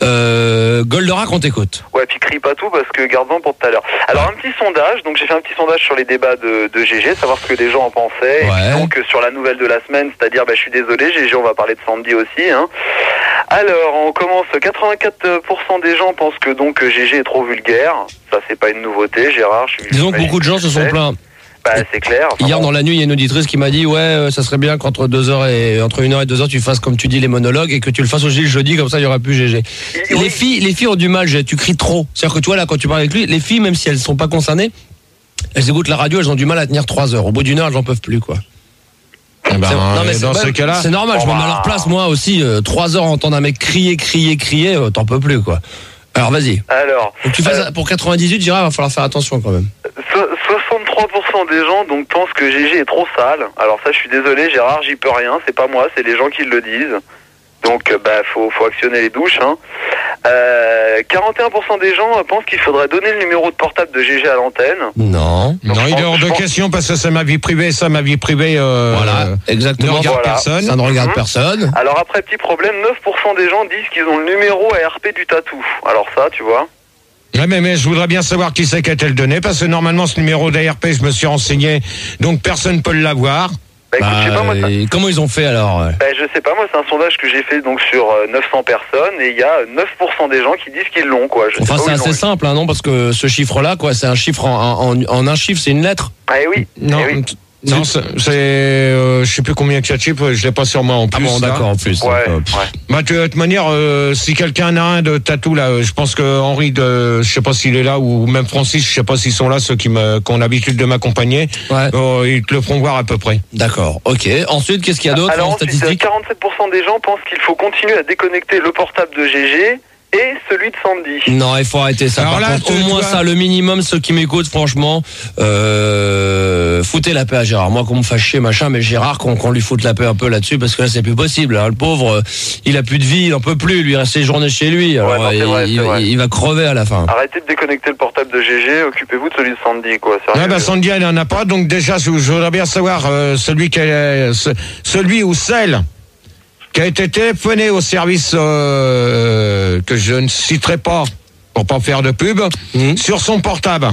Euh, Goldorak, on t'écoute. Ouais, puis crie pas tout parce que garde-en pour tout à l'heure. Alors, un petit sondage. Donc, j'ai fait un petit sondage sur les débats de, de G G, savoir ce que les gens en pensaient. Ouais. Et puis donc, sur la nouvelle de la semaine, c'est-à-dire, bah, je suis désolé, G G, on va parler de Sandy aussi, hein. Alors, on commence, quatre-vingt-quatre pour cent des gens pensent que donc G G est trop vulgaire. Ça, c'est pas une nouveauté, Gérard. Je suis Disons que beaucoup de gens se sont plaints. Bah, c'est clair. Enfin, Hier, bon. dans la nuit, il y a une auditrice qui m'a dit, ouais, euh, ça serait bien qu'entre deux heures et, entre une heure et deux heures, tu fasses, comme tu dis, les monologues et que tu le fasses aussi le jeudi, comme ça, il y aura plus G G. Oui. Les filles, les filles ont du mal, tu cries trop. C'est-à-dire que tu vois, là, quand tu parles avec lui, les filles, même si elles sont pas concernées, elles écoutent la radio, elles ont du mal à tenir trois heures. Au bout d'une heure, elles en peuvent plus, quoi. Eh ben, non, mais dans c'est, ce cas-là, c'est normal, je me mets à leur place, moi aussi. Euh, trois heures, entendre un mec crier, crier, crier, euh, t'en peux plus, quoi. Alors, vas-y. Alors. Donc, tu fasses, euh, pour quatre-vingt-dix-huit, Gérard, il va falloir faire attention, quand même. soixante-trois pour cent des gens donc pensent que G G est trop sale. Alors ça, je suis désolé, Gérard, j'y peux rien. C'est pas moi, c'est les gens qui le disent. Donc, bah, faut, faut actionner les douches, hein. Euh, quarante et un pour cent des gens pensent qu'il faudrait donner le numéro de portable de G G à l'antenne. Non. Donc, non, il est hors de pense... question parce que c'est ma vie privée, ça, ma vie privée. Euh, voilà, exactement. Ne regarde voilà. personne. Ça ne regarde mmh. personne. Alors après, petit problème, neuf pour cent des gens disent qu'ils ont le numéro A R P du tatou. Alors ça, tu vois. Ouais, mais, mais je voudrais bien savoir qui c'est qui a-t-elle donné, parce que normalement ce numéro d'A R P, je me suis renseigné, donc personne ne peut l'avoir. Bah, écoute, bah, je sais pas, moi, ça... comment ils ont fait alors? Bah, je sais pas, moi c'est un sondage que j'ai fait donc sur euh, neuf cents personnes et il y a neuf pour cent des gens qui disent qu'ils l'ont, quoi. Je enfin, c'est assez simple, hein, non? Parce que ce chiffre-là, quoi, c'est un chiffre en, en, en un chiffre, c'est une lettre. Ah eh oui. Non. Eh oui. Non, c'est, c'est euh, je sais plus combien de chiffres, je l'ai pas sur moi en plus. Ah bon, d'accord, en plus. Ouais, euh, ouais. Bah, de toute manière, euh, si quelqu'un a un de tatou là, je pense que Henri, de, je sais pas s'il est là ou même Francis, je sais pas s'ils sont là, ceux qui me, qui ont l'habitude de m'accompagner. Ouais. Euh, ils te le feront voir à peu près. D'accord. Ok. Ensuite, qu'est-ce qu'il y a d'autre Alors en ensuite, statistiques? quarante-sept pour cent des gens pensent qu'il faut continuer à déconnecter le portable de G G et celui de Sandy. Non, il faut arrêter ça. Alors par là, contre, au moins ça, le minimum, ceux qui m'écoutent, franchement, euh, foutez la paix à Gérard. Moi, qu'on me fasse chier, machin, mais Gérard, qu'on, qu'on lui foute la paix un peu là-dessus, parce que là, c'est plus possible. Hein. Le pauvre, il a plus de vie, il en peut plus, lui, il reste ses journées chez lui. Alors, ouais, non, il, vrai, il, il, il va crever à la fin. Arrêtez de déconnecter le portable de G G, occupez-vous de celui de Sandy, quoi. Ouais, bah, Sandy, elle en a pas, donc déjà, je voudrais bien savoir, euh, celui qui est, celui ou celle qui a été téléphoné au service euh, que je ne citerai pas pour pas faire de pub, mmh. sur son portable.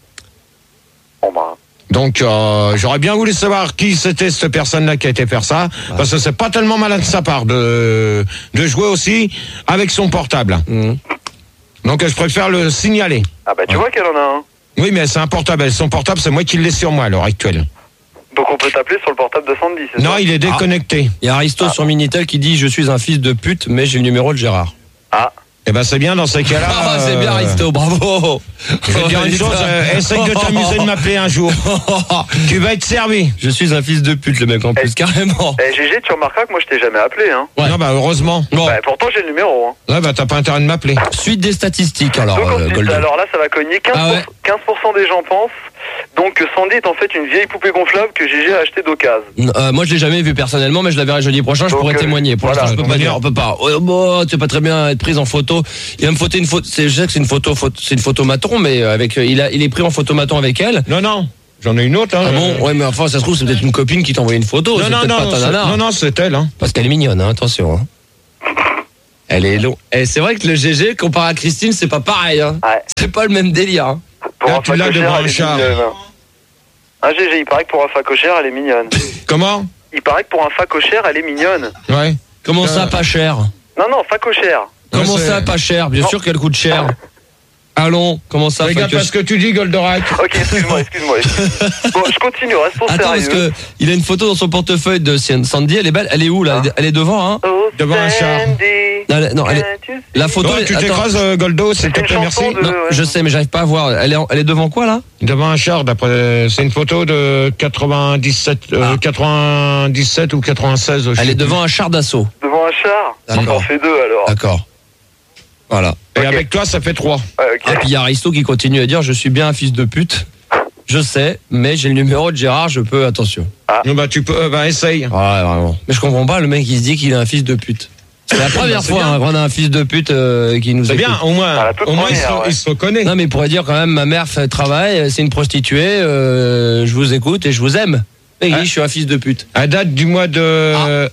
Bon bah. Donc euh, j'aurais bien voulu savoir qui c'était cette personne-là qui a été faire ça, ouais. parce que c'est pas tellement malin de sa part de de jouer aussi avec son portable. Mmh. Donc je préfère le signaler. Ah bah tu ouais. vois qu'elle en a un. Oui, mais c'est un portable. Son portable, c'est moi qui l'ai sur moi à l'heure actuelle. Donc on peut t'appeler sur le portable de Sandy, c'est Non, ça? il est déconnecté. Il y a Aristo Ah. sur Minitel qui dit je suis un fils de pute, mais j'ai le numéro de Gérard. Ah. Eh ben, c'est bien dans ces cas-là. Ah, c'est euh, bien Aristo, bravo. Je vais te dire une chose, euh, essaye de t'amuser de m'appeler un jour. Tu vas être servi. Je suis un fils de pute, le mec en plus, carrément. Eh G G, tu remarqueras que moi je t'ai jamais appelé, hein. Ouais. Non, bah, heureusement. Bon, Bah, pourtant j'ai le numéro, hein. Ouais, bah, t'as pas intérêt de m'appeler. suite des statistiques alors, Donc, euh, ensuite, Goldo. alors là, ça va cogner. quinze pour cent, Ah ouais. quinze pour cent des gens pensent donc que Sandy est en fait une vieille poupée gonflable que G G a acheté d'occasion. Euh, moi je l'ai jamais vu personnellement, mais je la verrai jeudi prochain, je Donc, pourrais euh, témoigner. Pour voilà, l'instant, je peux donc, pas dire, dire. on peut pas. Oh, bon, tu peux pas très bien être prise en photo. Il va me photo une photo, c'est, je sais que c'est une photo, photo c'est une photo maton, mais avec, euh, il a, il est pris en photo maton avec elle. Non, non. J'en ai une autre, hein. Ah bon? Ouais, mais enfin, ça se trouve, c'est peut-être une copine qui t'a envoyé une photo. Non, c'est non, peut-être non, pas ta c'est- nana. non, non, c'est elle, hein. Parce qu'elle est mignonne, hein, attention. Hein. Elle est long. Et c'est vrai que le G G comparé à Christine, c'est pas pareil. Hein. Ouais. C'est pas le même délire. Hein. Pour Là, un tu l'as facochère, devant elle un est char. mignonne. Ah G G, il paraît que pour un facochère, elle est mignonne. Comment? Il paraît que pour un facochère, elle est mignonne. Ouais. Comment ça, Euh, pas cher? Non, non, facochère. Comment c'est- ça, pas cher? Bien Non. sûr qu'elle coûte cher. Allons, comment ça? Regarde fac- pas ce que tu dis, Goldorak. Ok, excuse-moi, excuse-moi. excuse-moi. Bon, je continue, restons Attends, parce sérieux. que il a une photo dans son portefeuille de Sandy, elle est belle, elle est où là? Elle est devant, hein? Oh, Devant un char. Sandy, Non, elle- non, elle est- can't you see? La photo, Bon, elle- tu attends. t'écrases, euh, Goldo, s'il te C'est une plaît, merci. chanson de- Non, ouais. je sais, mais j'arrive pas à voir. Elle est, en- elle est devant quoi là? Devant un char, d'après, c'est une photo de quatre-vingt-dix-sept, euh, Ah. quatre-vingt-dix-sept ou quatre-vingt-seize. je Elle sais est plus. devant un char d'assaut. Devant un char. D'accord. On en fait deux alors. D'accord. Voilà. Et Ok. avec toi, ça fait trois. Ouais, ok. Et puis il y a Aristo qui continue à dire je suis bien un fils de pute. Je sais, mais j'ai le numéro de Gérard, je peux, attention. Non, bah, tu peux, euh, bah, essaye. Ouais, vraiment. Mais je comprends pas le mec qui se dit qu'il est un fils de pute. C'est la première Bah, c'est fois bien. hein, qu'on a un fils de pute euh, qui nous C'est écoute. bien, au moins, Ah, la toute au moins, il se, première, ouais. il se reconnaît. Non mais il pourrait dire quand même ma mère fait travail, c'est une prostituée, euh, je vous écoute et je vous aime. Et il dit, Ah. je suis un fils de pute. À date du mois de, Ah.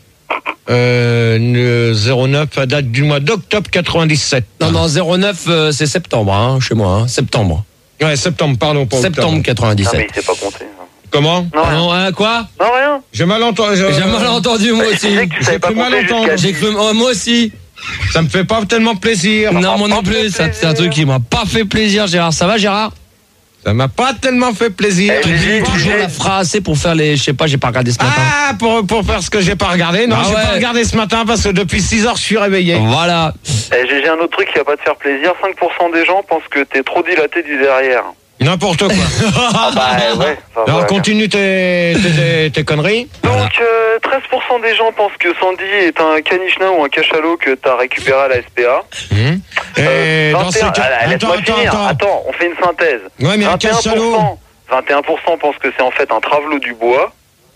euh, le zéro neuf, à date du mois d'octobre quatre-vingt-dix-sept. Non non zéro neuf euh, c'est septembre hein, chez moi, hein, septembre. Ouais, septembre, pardon, pas Septembre octobre. Non, quatre-vingt-dix-sept. mais il sait pas compter. hein. Comment? Non, Ah rien. non, hein, quoi? Non, rien. J'ai mal entendu. je- J'ai mal entendu moi Bah, aussi. il disait que tu J'ai savais pas cru mal compter entendre. jusqu'à J'ai dix. cru oh, moi aussi. Ça me fait pas tellement plaisir. Non, moi pas non fait plus, ça, plaisir. c'est un truc qui m'a pas fait plaisir, Gérard. Ça va, Gérard? Ça m'a pas tellement fait plaisir. Eh, j'ai dit, Toujours j'ai- la phrase, c'est pour faire les, je sais pas, j'ai pas regardé ce matin. Ah, pour, pour faire ce que j'ai pas regardé. Non, Ah j'ai ouais. pas regardé ce matin parce que depuis six heures, je suis réveillé. Voilà. Eh, J'ai j'ai un autre truc qui va pas te faire plaisir. cinq pour cent des gens pensent que t'es trop dilaté du derrière. N'importe quoi. Ah bah ouais. Enfin, Alors, voilà. continue tes, tes, tes, tes conneries. Donc euh, treize pour cent des gens pensent que Sandy est un caniche nain ou un cachalot que t'as récupéré à la S P A. Hum. Et Euh, dans ces vingt et un cas... ah, Attends, laisse-moi attends, finir. attends. Attends, on fait une synthèse. Ouais, mais un vingt et un pour cent cachalot. vingt et un pour cent pensent que c'est en fait un travelot du bois.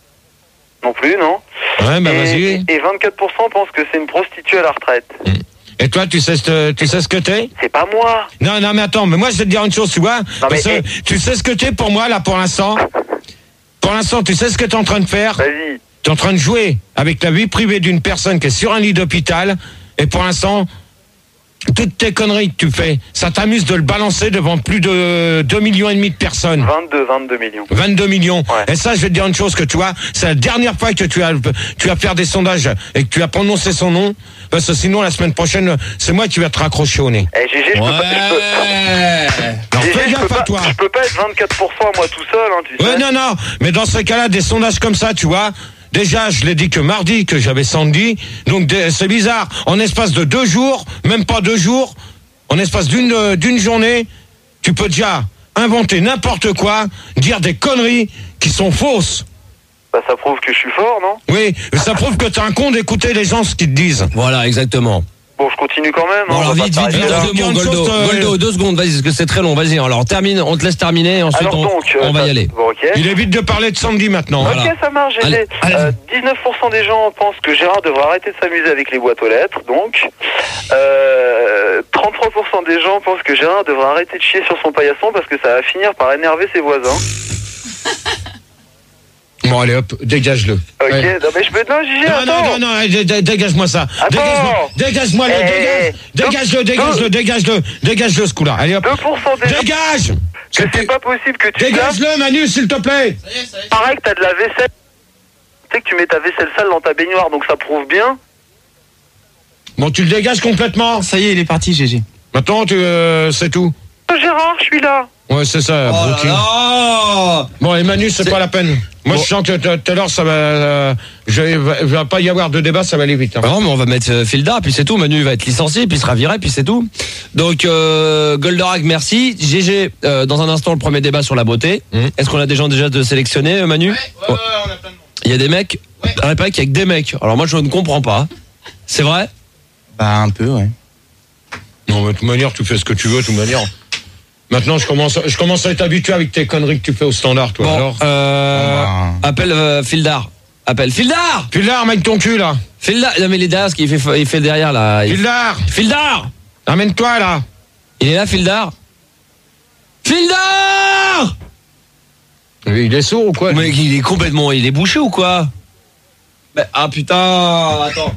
Non plus, non. Ouais, bah et, vas-y. et vingt-quatre pour cent pensent que c'est une prostituée à la retraite. Et toi, tu sais, ce- tu sais ce que t'es? C'est pas moi. Non, non, mais attends, mais moi, je vais te dire une chose, tu vois. mais, Parce que eh. tu sais ce que t'es pour moi, là, pour l'instant. Pour l'instant, tu sais ce que t'es en train de faire? Vas-y. T'es en train de jouer avec la vie privée d'une personne qui est sur un lit d'hôpital. Et pour l'instant, toutes tes conneries que tu fais, ça t'amuse de le balancer devant plus de deux millions et demi de personnes. vingt-deux, vingt-deux millions. vingt-deux millions. Ouais. Et ça, je vais te dire une chose que tu vois, c'est la dernière fois que tu vas, tu vas faire des sondages et que tu vas prononcer son nom, parce que sinon, la semaine prochaine, c'est moi qui vais te raccrocher au nez. Eh G G, je peux pas. je peux- Alors, G G, fais je peux gaffe à pas- toi. Je peux pas être vingt-quatre pour cent à moi tout seul, hein, tu sais. Ouais, non, non, mais dans ce cas-là, des sondages comme ça, tu vois, déjà, je l'ai dit que mardi, que j'avais Sandy, donc des- c'est bizarre, en espace de deux jours, même pas deux jours, en espace d'une euh, d'une journée, tu peux déjà inventer n'importe quoi, dire des conneries qui sont fausses. Bah, ça prouve que je suis fort, non? Oui, ça prouve que t'es un con d'écouter les gens ce qu'ils te disent. Voilà, exactement. Bon, je continue quand même. Bon, hein, alors on va vite, pas vite, vite, s'arrêter là. deux mots, Quelque Goldo. chose, euh, Goldo, deux secondes, vas-y, parce que c'est très long. Vas-y, alors termine, on te laisse terminer et ensuite Alors on, donc, euh, on va ça- y aller. Bon, ok. Il évite de parler de Sandy maintenant. Voilà. Ok, ça marche, G G. Allez, allez. Euh, dix-neuf pour cent des gens pensent que Gérard devrait arrêter de s'amuser avec les boîtes aux lettres, donc. Euh, trente-trois pour cent des gens pensent que Gérard devrait arrêter de chier sur son paillasson parce que ça va finir par énerver ses voisins. Bon, allez, hop, dégage-le. Ok, Ouais. non mais je peux... Non, Gigi, Non, attends. non, non, non, dé- dé- dégage-moi ça. Attends. Dégage-moi, dégage-moi le, Eh, dégage, dégage-le, deux- dégage-le, dégage-le, dégage-le ce coup-là. Allez hop. deux pour cent des gens... Dégage! Que C'est c'est pas possible que tu tapes. Dégage-le, Manu, s'il te plaît! Pareil que t'as de la vaisselle. Tu sais que tu mets ta vaisselle sale dans ta baignoire, donc ça prouve bien. Bon, tu le dégages complètement. Ça y est, il est parti, G G. Maintenant, tu, euh, c'est tout. Gérard, je suis là. Ouais, c'est ça, Oh là Brooklyn. là. Bon, et Manu, c'est C'est- pas la peine. Moi, Bon. je sens que t- tout à l'heure, ça va, euh, je va, va pas y avoir de débat, ça va aller vite. Hein. Ah non, mais on va mettre euh, Filda, puis c'est tout. Manu va être licencié, puis il sera viré, puis c'est tout. Donc, euh, Goldorak, merci. G G, euh, dans un instant, le premier débat sur la beauté. Mmh. Est-ce qu'on a des gens déjà de sélectionner, euh, Manu? Ouais, ouais, ouais, on a plein de monde. Il y a des mecs? Ouais. Ah, il paraît qu'il y a que des mecs. Alors moi, je ne comprends pas. C'est vrai? Bah, un peu, ouais. Non, mais de toute manière, tu fais ce que tu veux, de toute manière. Maintenant, je commence, je commence à être habitué avec tes conneries que tu fais au standard, toi. Bon, Alors, euh, Bah, appelle euh, Fildar. Appelle Fildar! Fildar, mec ton cul, là. Fildar! Non, mais il est derrière, ce qu'il fait, il fait derrière, là. Il- Fildar, Fildar! amène-toi, là. Il est là, Fildar? Fildar! Il est sourd ou quoi? Mais il est complètement, il est bouché ou quoi? Mais, ah putain, attends.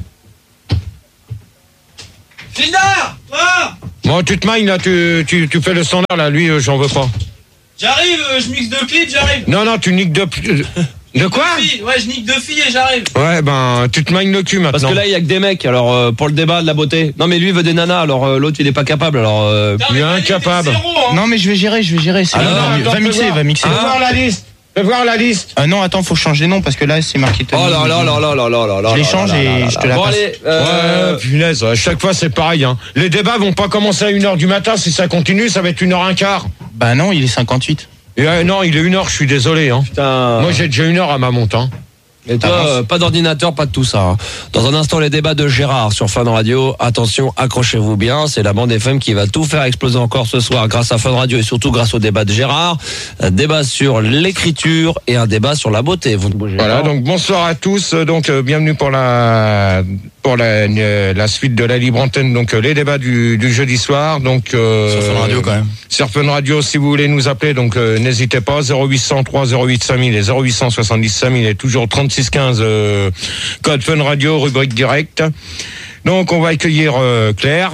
Fildar! Toi, Bon, tu te mailles, là, tu, tu, tu fais le standard, là. Lui, euh, j'en veux pas. j'arrive, euh, je mixe deux clips, j'arrive. Non, non, tu niques de... De quoi? Deux filles, ouais, je nique deux filles et j'arrive. Ouais, ben, tu te mailles le cul, maintenant. Parce que là, il y a que des mecs, alors, euh, pour le débat de la beauté. Non, mais lui, il veut des nanas, alors, euh, l'autre, il est pas capable, alors, euh, Putain, il est mais Manu, t'es incapable. zéro, hein. Non, mais je vais gérer, je vais gérer. c'est Ah, bon, non, va, attends, va fais mixer, voir. va mixer. Fais voir la liste. Fais voir la liste. Ah non, attends, faut changer nom parce que là, c'est marqué Tony. oh là là là là là là là là. Je là l'échange là là et là je te là. la Bon, passe. allez, euh, Ouais, punaise, à chaque fois c'est pareil. Hein. Les débats vont pas commencer à une heure du matin. Si ça continue, ça va être une heure un quart. Bah non, il est cinquante-huit. Et, euh, non, il est une heure, je suis désolé. Hein. putain. Moi, j'ai déjà une heure à ma monte. Hein. Et toi, euh, pas d'ordinateur, pas de tout ça. hein. Dans un instant, les débats de Gérard sur Fun Radio. Attention, accrochez-vous bien. C'est la bande F M qui va tout faire exploser encore ce soir grâce à Fun Radio et surtout grâce au débat de Gérard. Un débat sur l'écriture et un débat sur la beauté. Vous ne bougez Voilà, pas. donc bonsoir à tous. Donc euh, bienvenue pour la pour la, euh, la suite de la libre antenne. Donc euh, les débats du, du jeudi soir. Donc euh, Sur Fun Radio, quand même. Sur Fun Radio, si vous voulez nous appeler, donc euh, n'hésitez pas. zéro huit cent trois zéro huit cinq mille et zéro huit cent soixante-dix cinq mille et toujours trente-six quinze euh, code Fun Radio, rubrique direct. Donc on va accueillir euh, Claire.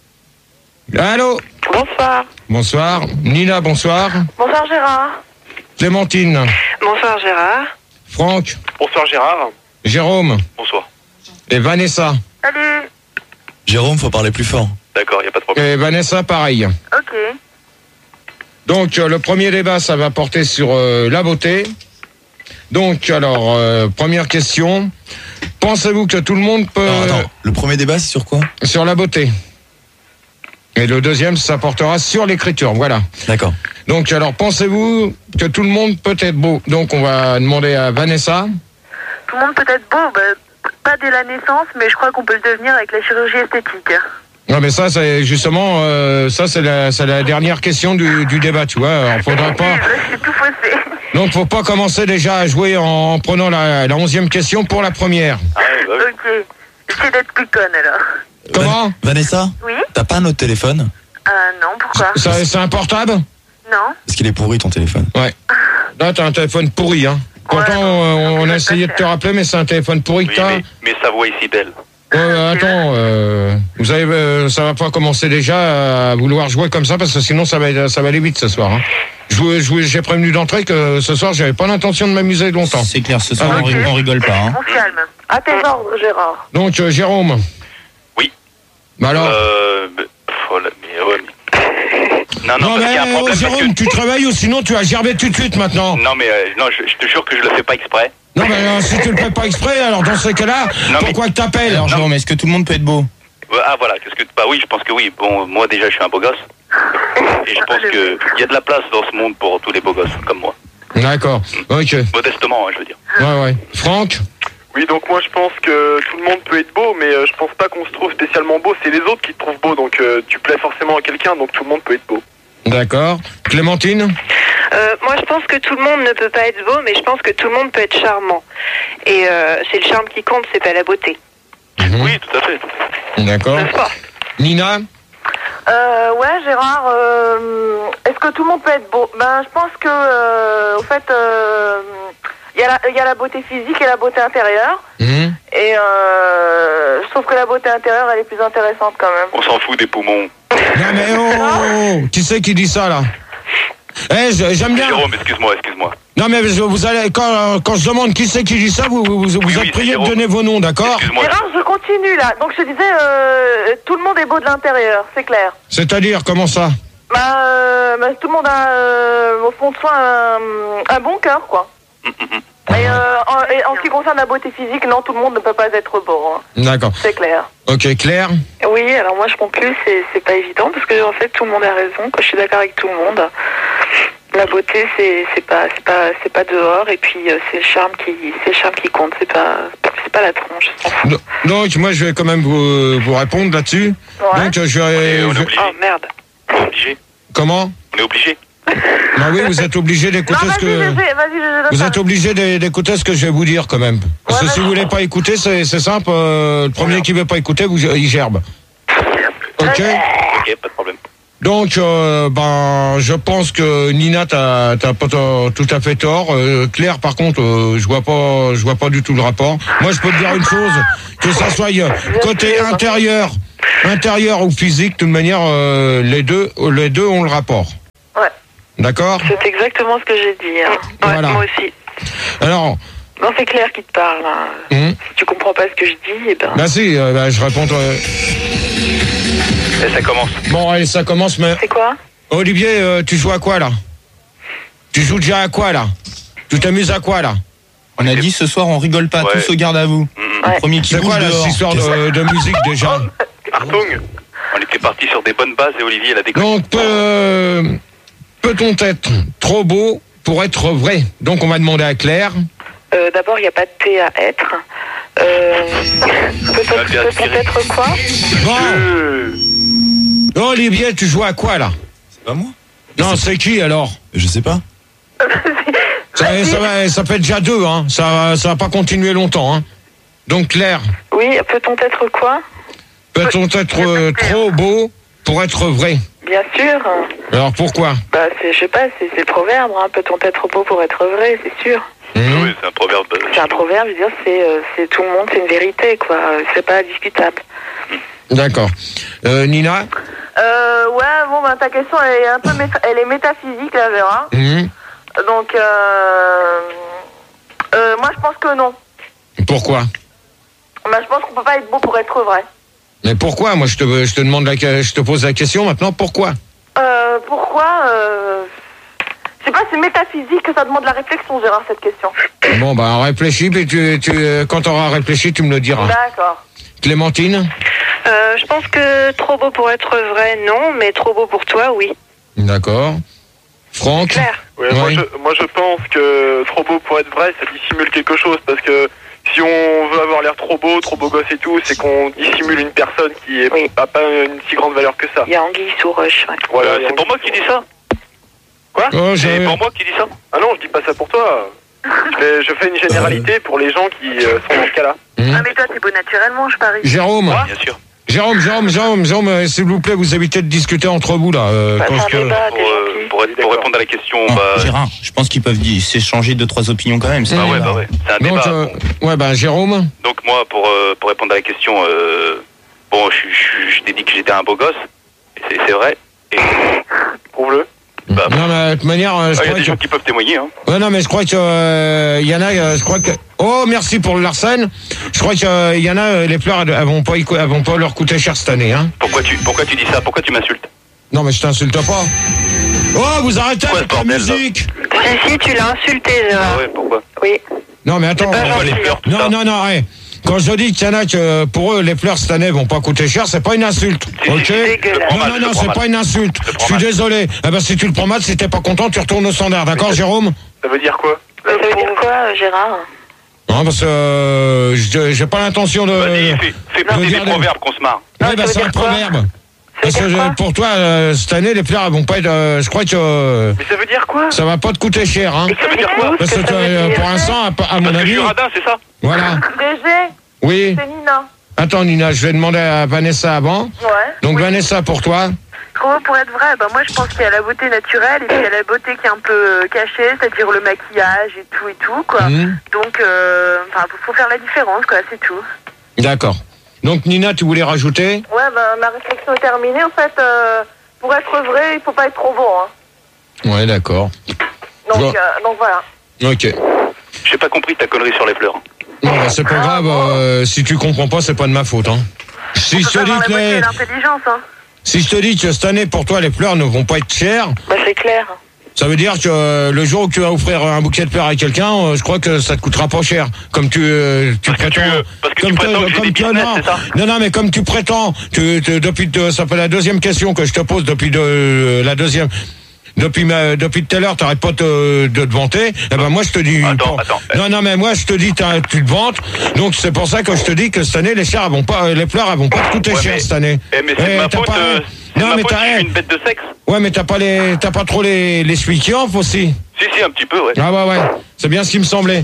Allô. Bonsoir. Bonsoir. Nina, bonsoir. Bonsoir Gérard. Clémentine. Bonsoir Gérard. Franck. Bonsoir Gérard. Jérôme. Bonsoir. Et Vanessa. Salut. Jérôme, faut parler plus fort. D'accord, y a pas de problème. Et Vanessa, pareil. Ok. Donc euh, le premier débat, ça va porter sur euh, la beauté. Donc alors, euh, première question. Pensez-vous que tout le monde peut... Non, attends, le premier débat, c'est sur quoi? Sur la beauté. Et le deuxième, ça portera sur l'écriture, voilà. D'accord. Donc alors, pensez-vous que tout le monde peut être beau? Donc on va demander à Vanessa. Tout le monde peut être beau, bah, pas dès la naissance, mais je crois qu'on peut le devenir avec la chirurgie esthétique. Non mais ça, c'est justement, euh, ça c'est la, c'est la dernière question du, du débat, tu vois. Alors faudra pas... C'est tout faussé. Donc faut pas commencer déjà à jouer en prenant la, la onzième question pour la première. Ah, ouais, bah, oui. Ok. J'essaie d'être plus conne alors. Comment? Van- Vanessa, Oui. t'as pas un autre téléphone? Euh, non, pourquoi? Ça, c'est un portable? Non. Parce qu'il est pourri ton téléphone. Ouais. Là, t'as un téléphone pourri, hein. Pourtant, Ouais, non, euh, on, ça on coûte a essayé de pas te cher. rappeler, mais c'est un téléphone pourri que Oui, t'as. mais, mais sa voix est si belle. Ouais, ouais, attends, euh, vous avez, euh, ça va pas commencer déjà à vouloir jouer comme ça, parce que sinon ça va, ça va aller vite ce soir. Hein. Je vous- je vous- J'ai prévenu d'entrée que ce soir, j'avais pas l'intention de m'amuser longtemps. C'est clair, ce soir, Ah, on, rig- on rigole pas. Hein. On se calme. À tes ordres, Gérard. Donc, euh, Jérôme. Oui. Bah alors. Euh, bah, pff, oh là, mais, ouais, mais... Non, non, non, parce qu'il y a un mais problème. oh, Jérôme, parce que... tu te réveilles ou sinon tu vas gerber tout de suite maintenant. Non, mais euh, non, je, je te jure que je le fais pas exprès. Non, mais euh, si tu le fais pas exprès, alors dans ce cas-là, Non, mais- pourquoi que t'appelles? Alors, Jérôme, est-ce que tout le monde peut être beau? Euh, Ah, voilà, qu'est-ce que... Bah oui, je pense que oui. Bon, moi déjà, je suis un beau gosse. Et je pense que il y a de la place dans ce monde pour tous les beaux gosses, comme moi. D'accord, ok. Modestement, hein, je veux dire. Ouais, ouais. Franck? Oui, donc moi je pense que tout le monde peut être beau, mais euh, je pense pas qu'on se trouve spécialement beau, c'est les autres qui te trouvent beau, donc euh, tu plais forcément à quelqu'un, donc tout le monde peut être beau. D'accord. Clémentine? Euh, moi, je pense que tout le monde ne peut pas être beau, mais je pense que tout le monde peut être charmant. Et euh, c'est le charme qui compte, c'est pas la beauté. Mhm. Oui, tout à fait. D'accord. N'est-ce pas? Nina? Euh, ouais, Gérard, euh, est-ce que tout le monde peut être beau? Ben, je pense que, euh, au fait, il y, y a la beauté physique et la beauté intérieure. Mhm. Et euh, je trouve que la beauté intérieure, elle est plus intéressante quand même. On s'en fout des poumons. Non mais oh, oh, oh, qui c'est qui dit ça là? Eh, je- j'aime bien. Jérôme, excuse-moi, excuse-moi. Non mais je- vous allez quand, quand je demande qui c'est qui dit ça, vous vous, vous Oui, êtes oui, prié de Jérôme. donner vos noms, d'accord? Excuse-moi. Gérard, je continue là. Donc je disais, euh, tout le monde est beau de l'intérieur, c'est clair. C'est-à-dire comment ça? Bah, euh, bah, tout le monde a euh, au fond de soi un, un bon cœur, quoi. Et, euh, en, et en ce qui concerne la beauté physique, non, tout le monde ne peut pas être beau. Hein. D'accord. C'est clair. Ok, Claire. Oui, alors moi je conclue, c'est, c'est pas évident parce que en fait tout le monde a raison, quoi. Je suis d'accord avec tout le monde. La beauté c'est, c'est pas c'est pas c'est pas dehors et puis euh, c'est le charme qui c'est le charme qui compte, c'est pas c'est pas la tronche. Do- Donc moi je vais quand même vous, vous répondre là-dessus. Ouais. Donc euh, je vais. On est je- obligé. Oh merde. On est obligé. Comment? On est obligé. Bah oui, vous êtes obligé Non, d'écouter vas-y, ce que. je sais, vas-y, je Vous sais. êtes obligé d'é- d'écouter ce que je vais vous dire quand même. Parce que Ouais, si vous voulez pas écouter, c'est c'est simple. euh, le premier qui veut pas écouter, vous, il gerbe. Ok. Ok, pas de problème. Donc, euh, ben, je pense que Nina, t'as t'as pas to- tout à fait tort. Euh, Claire, par contre, euh, je vois pas, je vois pas du tout le rapport. Moi, je peux te dire une chose, que ça soit euh, côté intérieur, intérieur ou physique, de toute manière, euh, les deux, les deux ont le rapport. Ouais. D'accord. C'est exactement ce que j'ai dit. Hein. Ouais, Voilà. moi aussi. Alors, Non, c'est Claire qui te parle. Hein. hum, Si tu comprends pas ce que je dis, eh ben. bah si, euh, bah, je réponds. euh, Et ça commence. Bon, allez, ça commence. Mais C'est quoi? Olivier, euh, tu joues à quoi là? Tu joues déjà à quoi là? Tu t'amuses à quoi là? On a dit ce soir on rigole pas, Ouais. tous au garde à vous. Ouais. Le premier qui C'est bouge quoi là, dehors. cette histoire de, de musique déjà? Artung, on était parti sur des bonnes bases et Olivier l'a déconné. Donc, peut, peut-on être trop beau pour être vrai? Donc, on va demander à Claire. Euh, d'abord, il n'y a pas de T à être. Euh, peut-être, Ah, bien peut-être tiré. être quoi? Bon, Olivier, tu joues à quoi là? C'est pas moi. Non, c'est qui alors? Je sais pas. Ça, ça, va, ça fait déjà deux, hein. Ça, ça va pas continuer longtemps, hein. Donc, Claire, Oui, peut-on être quoi? peut-on être euh, trop beau pour être vrai? Bien sûr. Alors, pourquoi? Bah, c'est, je sais pas, c'est, c'est le proverbe. Hein. Peut-on être beau pour être vrai? C'est sûr. Hum, Oui, c'est un proverbe. euh, C'est un proverbe, je veux dire, c'est, euh, c'est tout le monde, c'est une vérité, quoi. C'est pas discutable. D'accord. Euh, Nina? Euh, ouais, bon, ben, ta question, elle est un peu méta- elle est métaphysique, là, Vera. Hum, Donc, euh, euh, moi, je pense que non. Pourquoi? Ben, je pense qu'on peut pas être beau pour être vrai. Mais pourquoi? Moi, je te, je te demande la, je te pose la question maintenant. Pourquoi? Euh, pourquoi euh, Je sais pas, c'est métaphysique que ça demande la réflexion, Gérard, cette question. Bon, bah, réfléchis, puis tu, tu, euh, quand t'auras réfléchi, tu me le diras. D'accord. Clémentine? Euh, je pense que trop beau pour être vrai, non, mais trop beau pour toi, oui. D'accord. Franck? Claire. Ouais, moi, Oui. je, moi je pense que trop beau pour être vrai, ça dissimule quelque chose parce que si on veut avoir l'air trop beau, trop beau gosse et tout, c'est qu'on dissimule une personne qui est, Oui. a pas une si grande valeur que ça. Il y a Anguille sous roche, ouais. Voilà, Euh, et c'est on- pour moi qui dis ça. Quoi Oh, C'est j'ai- pour moi qui dis ça. Ah non, je dis pas ça pour toi. Je fais, je fais une généralité pour les gens qui euh, sont dans ce cas-là. Hum. Ah, mais toi, t'es beau naturellement, je parie. Jérôme? Bien sûr. Jérôme, Jérôme, Jérôme, Jérôme, euh, s'il vous plaît, vous évitez de discuter entre vous, là. Euh, Bah, parce c'est un que... débat, Pour, t'es euh, gentil. pour, être- pour répondre à la question, Non, bah, Gérard, je pense qu'ils peuvent dire- s'échanger deux trois opinions quand même. c'est bah un ouais, débat. bah ouais. C'est un Donc, débat. euh, Bon. ouais, bah, Jérôme? Donc moi, pour, euh, pour répondre à la question, euh, bon, je, je, je t'ai dit que j'étais un beau gosse, et c'est, c'est vrai. Et, Prouve-le. bah, Non, mais de toute manière, euh, je ah, il y a crois des que... gens qui peuvent témoigner. Hein. Ouais, non, mais je crois que... euh, Il y en a, euh, je crois que... Oh, merci pour le Larsen. Je crois qu'il y en a, euh, les fleurs, elles, elles vont pas, y co- elles vont pas leur coûter cher cette année, hein. Pourquoi tu, pourquoi tu dis ça? Pourquoi tu m'insultes? Non, mais je t'insulte pas. Oh, vous arrêtez Quoi, avec ce la bordel, là musique. Si, si, tu l'as insulté, Ah Gérard. ouais, pourquoi? Oui. Non, mais attends. C'est pas Pourquoi gentil. les fleurs, tout Non, ça? non, non, ouais. Quand je dis qu'il y en a que pour eux, les fleurs cette année vont pas coûter cher, c'est pas une insulte. Si, si, Ok? si, je le prends Non, mal, non, je non, le c'est prends pas mal. une insulte. Je le Je prends suis mal. désolé. Eh ben, si tu le prends mal, si t'es pas content, tu retournes au standard. D'accord, Jérôme? Ça veut dire quoi? Ça veut dire quoi, euh, Gérard? Non, parce que euh, je- j'ai pas l'intention de. Vas-y, fais, fais de plus des dire des- proverbes qu'on se marre. Oui, ça bah, veut c'est dire un quoi? proverbe. Parce que dire euh, quoi pour toi, euh, cette année, les fleurs, elles vont pas être. euh, je crois que euh, Mais ça veut dire quoi? ça va pas te coûter cher, hein. Ça veut dire quoi? Parce que ça toi, veut euh, dire pour l'instant, à, à mon Parce que je avis. suis radin, c'est ça? Voilà. D G, Oui. c'est Nina. Attends, Nina, je vais demander à Vanessa avant. Ouais. Donc, Vanessa, pour toi. Trop beau pour être vrai, bah moi je pense qu'il y a la beauté naturelle et puis il y a la beauté qui est un peu euh, cachée, c'est-à-dire le maquillage et tout et tout, quoi. Mhm. Donc, euh, enfin, faut, faut faire la différence, quoi, c'est tout. D'accord. Donc, Nina, tu voulais rajouter? Ouais, ben, ma réflexion est terminée. En fait, euh, pour être vrai, il faut pas être trop beau. Hein. Ouais, d'accord. Donc, Bon. euh, donc voilà. Ok. J'ai pas compris ta connerie sur les fleurs. Non, bah, c'est pas grave. euh, si tu comprends pas, c'est pas de ma faute, hein. Si On je peut te pas dis avoir la que beauté et les... l'intelligence, hein. Si je te dis que cette année, pour toi, les fleurs ne vont pas être chères, Bah, c'est clair. ça veut dire que euh, le jour où tu vas offrir un bouquet de fleurs à quelqu'un, euh, je crois que ça te coûtera pas cher. Comme tu, euh, tu Parce que prétends. tu- parce que tu comme prétends que j'ai des tu- business, non, c'est ça non, non, mais comme tu prétends, tu, tu- depuis, te- ça fait la deuxième question que je te pose depuis de, euh, la deuxième. Depuis ma, depuis tout à l'heure, t'arrêtes pas te- de te vanter. Eh ben moi je te dis. Attends, pour- attends. Non, non, mais moi je te dis, t'as- tu te vantes. Donc c'est pour ça que je te dis que cette année les chers elles vont pas, les fleurs elles vont pas te coûter Ouais, cher mais- cette année. Eh, mais c'est de Eh, ma t'as faute, pas- euh, c'est de Non, ma mais faute, t'as- je suis une bête de sexe. Ouais, mais t'as pas les, t'as pas trop les, les chevilles qui enflent aussi. Si, si, un petit peu, ouais. Ah ouais, ouais. C'est bien ce qui me semblait.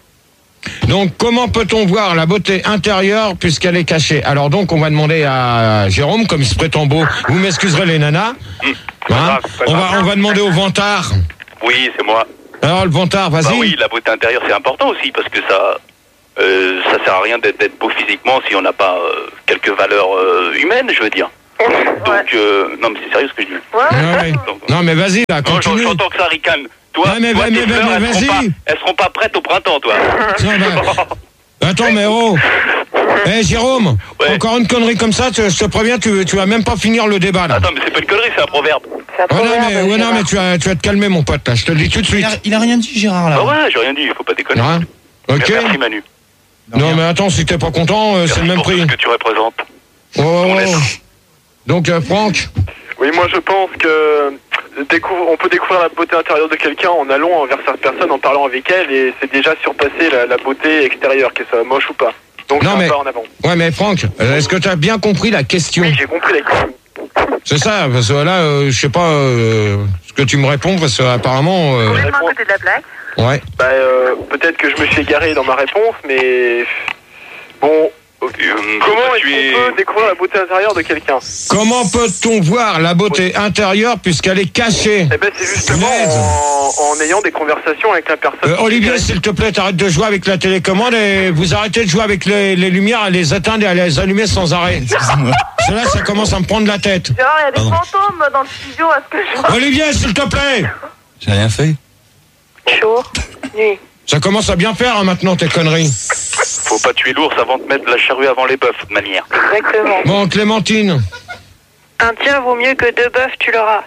Donc, comment peut-on voir la beauté intérieure puisqu'elle est cachée? Alors donc, on va demander à Jérôme, comme il se prétend beau. Vous m'excuserez les nanas. Hum, Hein grave, pas on va, grave. on va demander au vantard. Oui, c'est moi. Alors le vantard, vas-y. Bah oui, la beauté intérieure, c'est important aussi, parce que ça... Euh, ça sert à rien d'être d'être beau physiquement si on n'a pas euh, quelques valeurs euh, humaines, je veux dire. Donc, euh, non mais c'est sérieux ce que je dis. Ouais, ouais. Non, mais vas-y, là, Non, continue. j'entends que ça ricane. Toi, Ouais, mais- toi, mais- tes mais- fleurs, mais elles, seront vas-y. pas, elles seront pas prêtes au printemps, toi. Non, bah, attends, mais oh. Eh, Jérôme, encore une connerie comme ça, tu- je te préviens, tu, tu vas même pas finir le débat, là. Attends, mais c'est pas une connerie, c'est un proverbe. Oh, non, mais, ouais, non, mais tu vas, tu vas te calmer, mon pote, là. Je te le dis tout de suite. Il a rien dit, Gérard, là. Ah ouais, j'ai rien dit, il faut pas déconner. Hein Ok. Merci Manu. Non, mais attends, si t'es pas content, euh, c'est le même Pour prix. ce que tu représentes. Oh, oh, oh. Donc, euh, Franck. Oui, moi je pense que découvre, on peut découvrir la beauté intérieure de quelqu'un en allant envers cette personne, en parlant avec elle, et c'est déjà surpasser la, la beauté extérieure, qu'elle soit moche ou pas. Donc Non, c'est mais- un pas en avant. Ouais, mais Franck, euh, est-ce que tu as bien compris la question? Oui, j'ai compris la question. C'est ça, parce que là, euh, je sais pas euh, ce que tu me réponds, parce que apparemment. euh, Complètement à côté de la plaque. ouais. Bah, euh, peut-être que je me suis égaré dans ma réponse, mais bon. Comment est-ce qu'on peut découvrir la beauté intérieure de quelqu'un? Comment peut-on voir la beauté intérieure puisqu'elle est cachée? Eh ben, c'est justement en, en ayant des conversations avec la personne. Euh, Olivier, s'il te plaît, t'arrêtes de jouer avec la télécommande et vous arrêtez de jouer avec les, les lumières, à les éteindre et à les allumer sans arrêt. Parce que là, ça commence à me prendre la tête. Gérard, il y a des fantômes dans le studio, à ce que je vois. Olivier, s'il te plaît. J'ai rien fait. Chaud. Nuit. Ça commence à bien faire hein, maintenant tes conneries. Faut pas tuer l'ours avant de mettre la charrue avant les bœufs, de manière. Exactement. Bon, Clémentine. Un tien vaut mieux que deux bœufs, tu l'auras.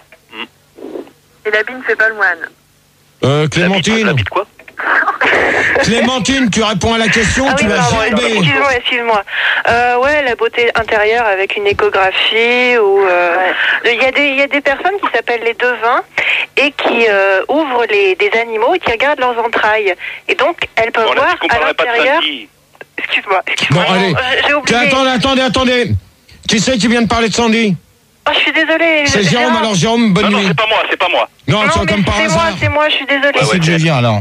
Et l'habit ne fait pas le moine. Euh, Clémentine. quoi Clémentine, tu réponds à la question, Ah tu oui, vas pardon, gerber. excuse-moi, excuse-moi. Euh, ouais, la beauté intérieure avec une échographie ou euh, il y a des il y a des personnes qui s'appellent les devins et qui euh, ouvrent les des animaux et qui regardent leurs entrailles et donc elles peuvent Bon, là, voir tu à comparerais pas de l'intérieur. Sandy. Excuse-moi, Bon, excuse-moi. allez. non, euh, J'ai oublié. Attendez, attendez, attendez. Qui c'est qui vient de parler de Sandy? Oh, je suis désolée. C'est Gérard. Jérôme, alors Jérôme, bonne Non, non, nuit. c'est pas moi, c'est pas moi. Non, Non, c'est mais comme par c'est moi, hasard. c'est moi, je suis désolée. Ouais, ouais, C'est que je viens, alors.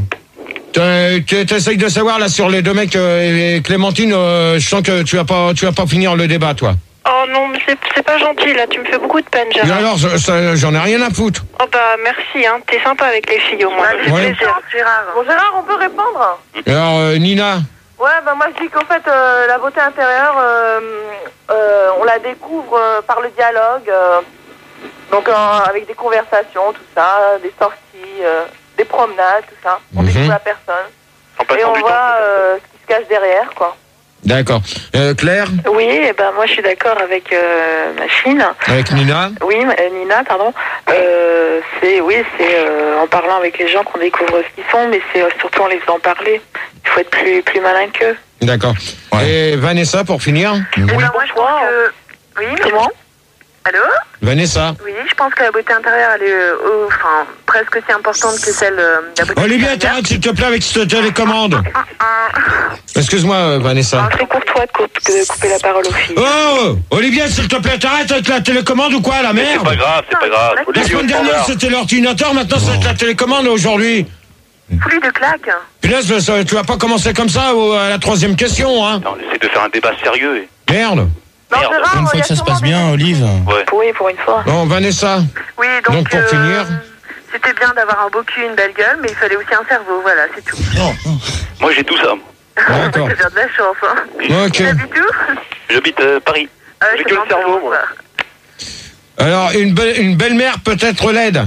Tu essayes de savoir là sur les deux mecs euh, et Clémentine, euh, je sens que tu vas pas, tu vas pas finir le débat, toi. Oh non, mais c'est c'est pas gentil là, tu me fais beaucoup de peine, Et Gérard. alors, je- ça- j'en ai rien à foutre. Oh bah merci, hein, t'es sympa avec les filles au moins. Bah, Ouais. plaisir, Gérard. Bon, Gérard, on peut répondre? Et alors, euh, Nina, Ouais, bah moi je dis qu'en fait, euh, la beauté intérieure, euh, euh, on la découvre euh, par le dialogue, euh, donc euh, avec des conversations, tout ça, des sorties, euh, des promenades, tout ça. On Mhm. découvre la personne. En Et passant on du temps. voit euh, ce qui se cache derrière, quoi. d'accord. Euh, Claire, Oui, et ben moi je suis d'accord avec euh, ma fille. avec Nina. Oui, euh, Nina, pardon. Euh, c'est oui, c'est euh, en parlant avec les gens qu'on découvre ce qu'ils sont, mais c'est euh, surtout en les faisant parler. Il faut être plus plus malin qu'eux. D'accord. Et Vanessa, pour finir. Et ben moi je pense que... Oui, Comment? Allô? Vanessa. Oui, je pense que la beauté intérieure, elle est euh, euh, enfin, presque aussi importante que celle euh, de la beauté Olivier, extérieure. t'arrêtes s'il te plaît avec cette télécommande. Excuse-moi, euh, Vanessa. C'est courtois de, coup- de couper la parole aux filles. Oh, Olivier, s'il te plaît, t'arrêtes avec la télécommande ou quoi, la C'est merde? pas grave, c'est pas grave. La Olivier au semaine dernière, standard. c'était l'ordinateur, maintenant, c'est avec la télécommande aujourd'hui. Plus de claques. Punaise, ça- tu vas pas commencer comme ça au- à la troisième question, hein? Non, on essaie de faire un débat sérieux. et- Merde. Non, Merde. Gérard, Une il y fois a que ça se sûrement passe des- bien, Olive. Ouais. Oui, pour une fois. Bon, Vanessa. Oui, donc, Donc, pour euh, finir. c'était bien d'avoir un beau cul, une belle gueule, mais il fallait aussi un cerveau, voilà, c'est tout. Moi, j'ai tout ça. D'accord. C'est bien de la chance, hein. Ok. Tu habites où? J'habite euh, Paris. Ah, J'ai c'est que le bon, cerveau, c'est moi. ça. Alors, une, be- une belle-mère peut être laide.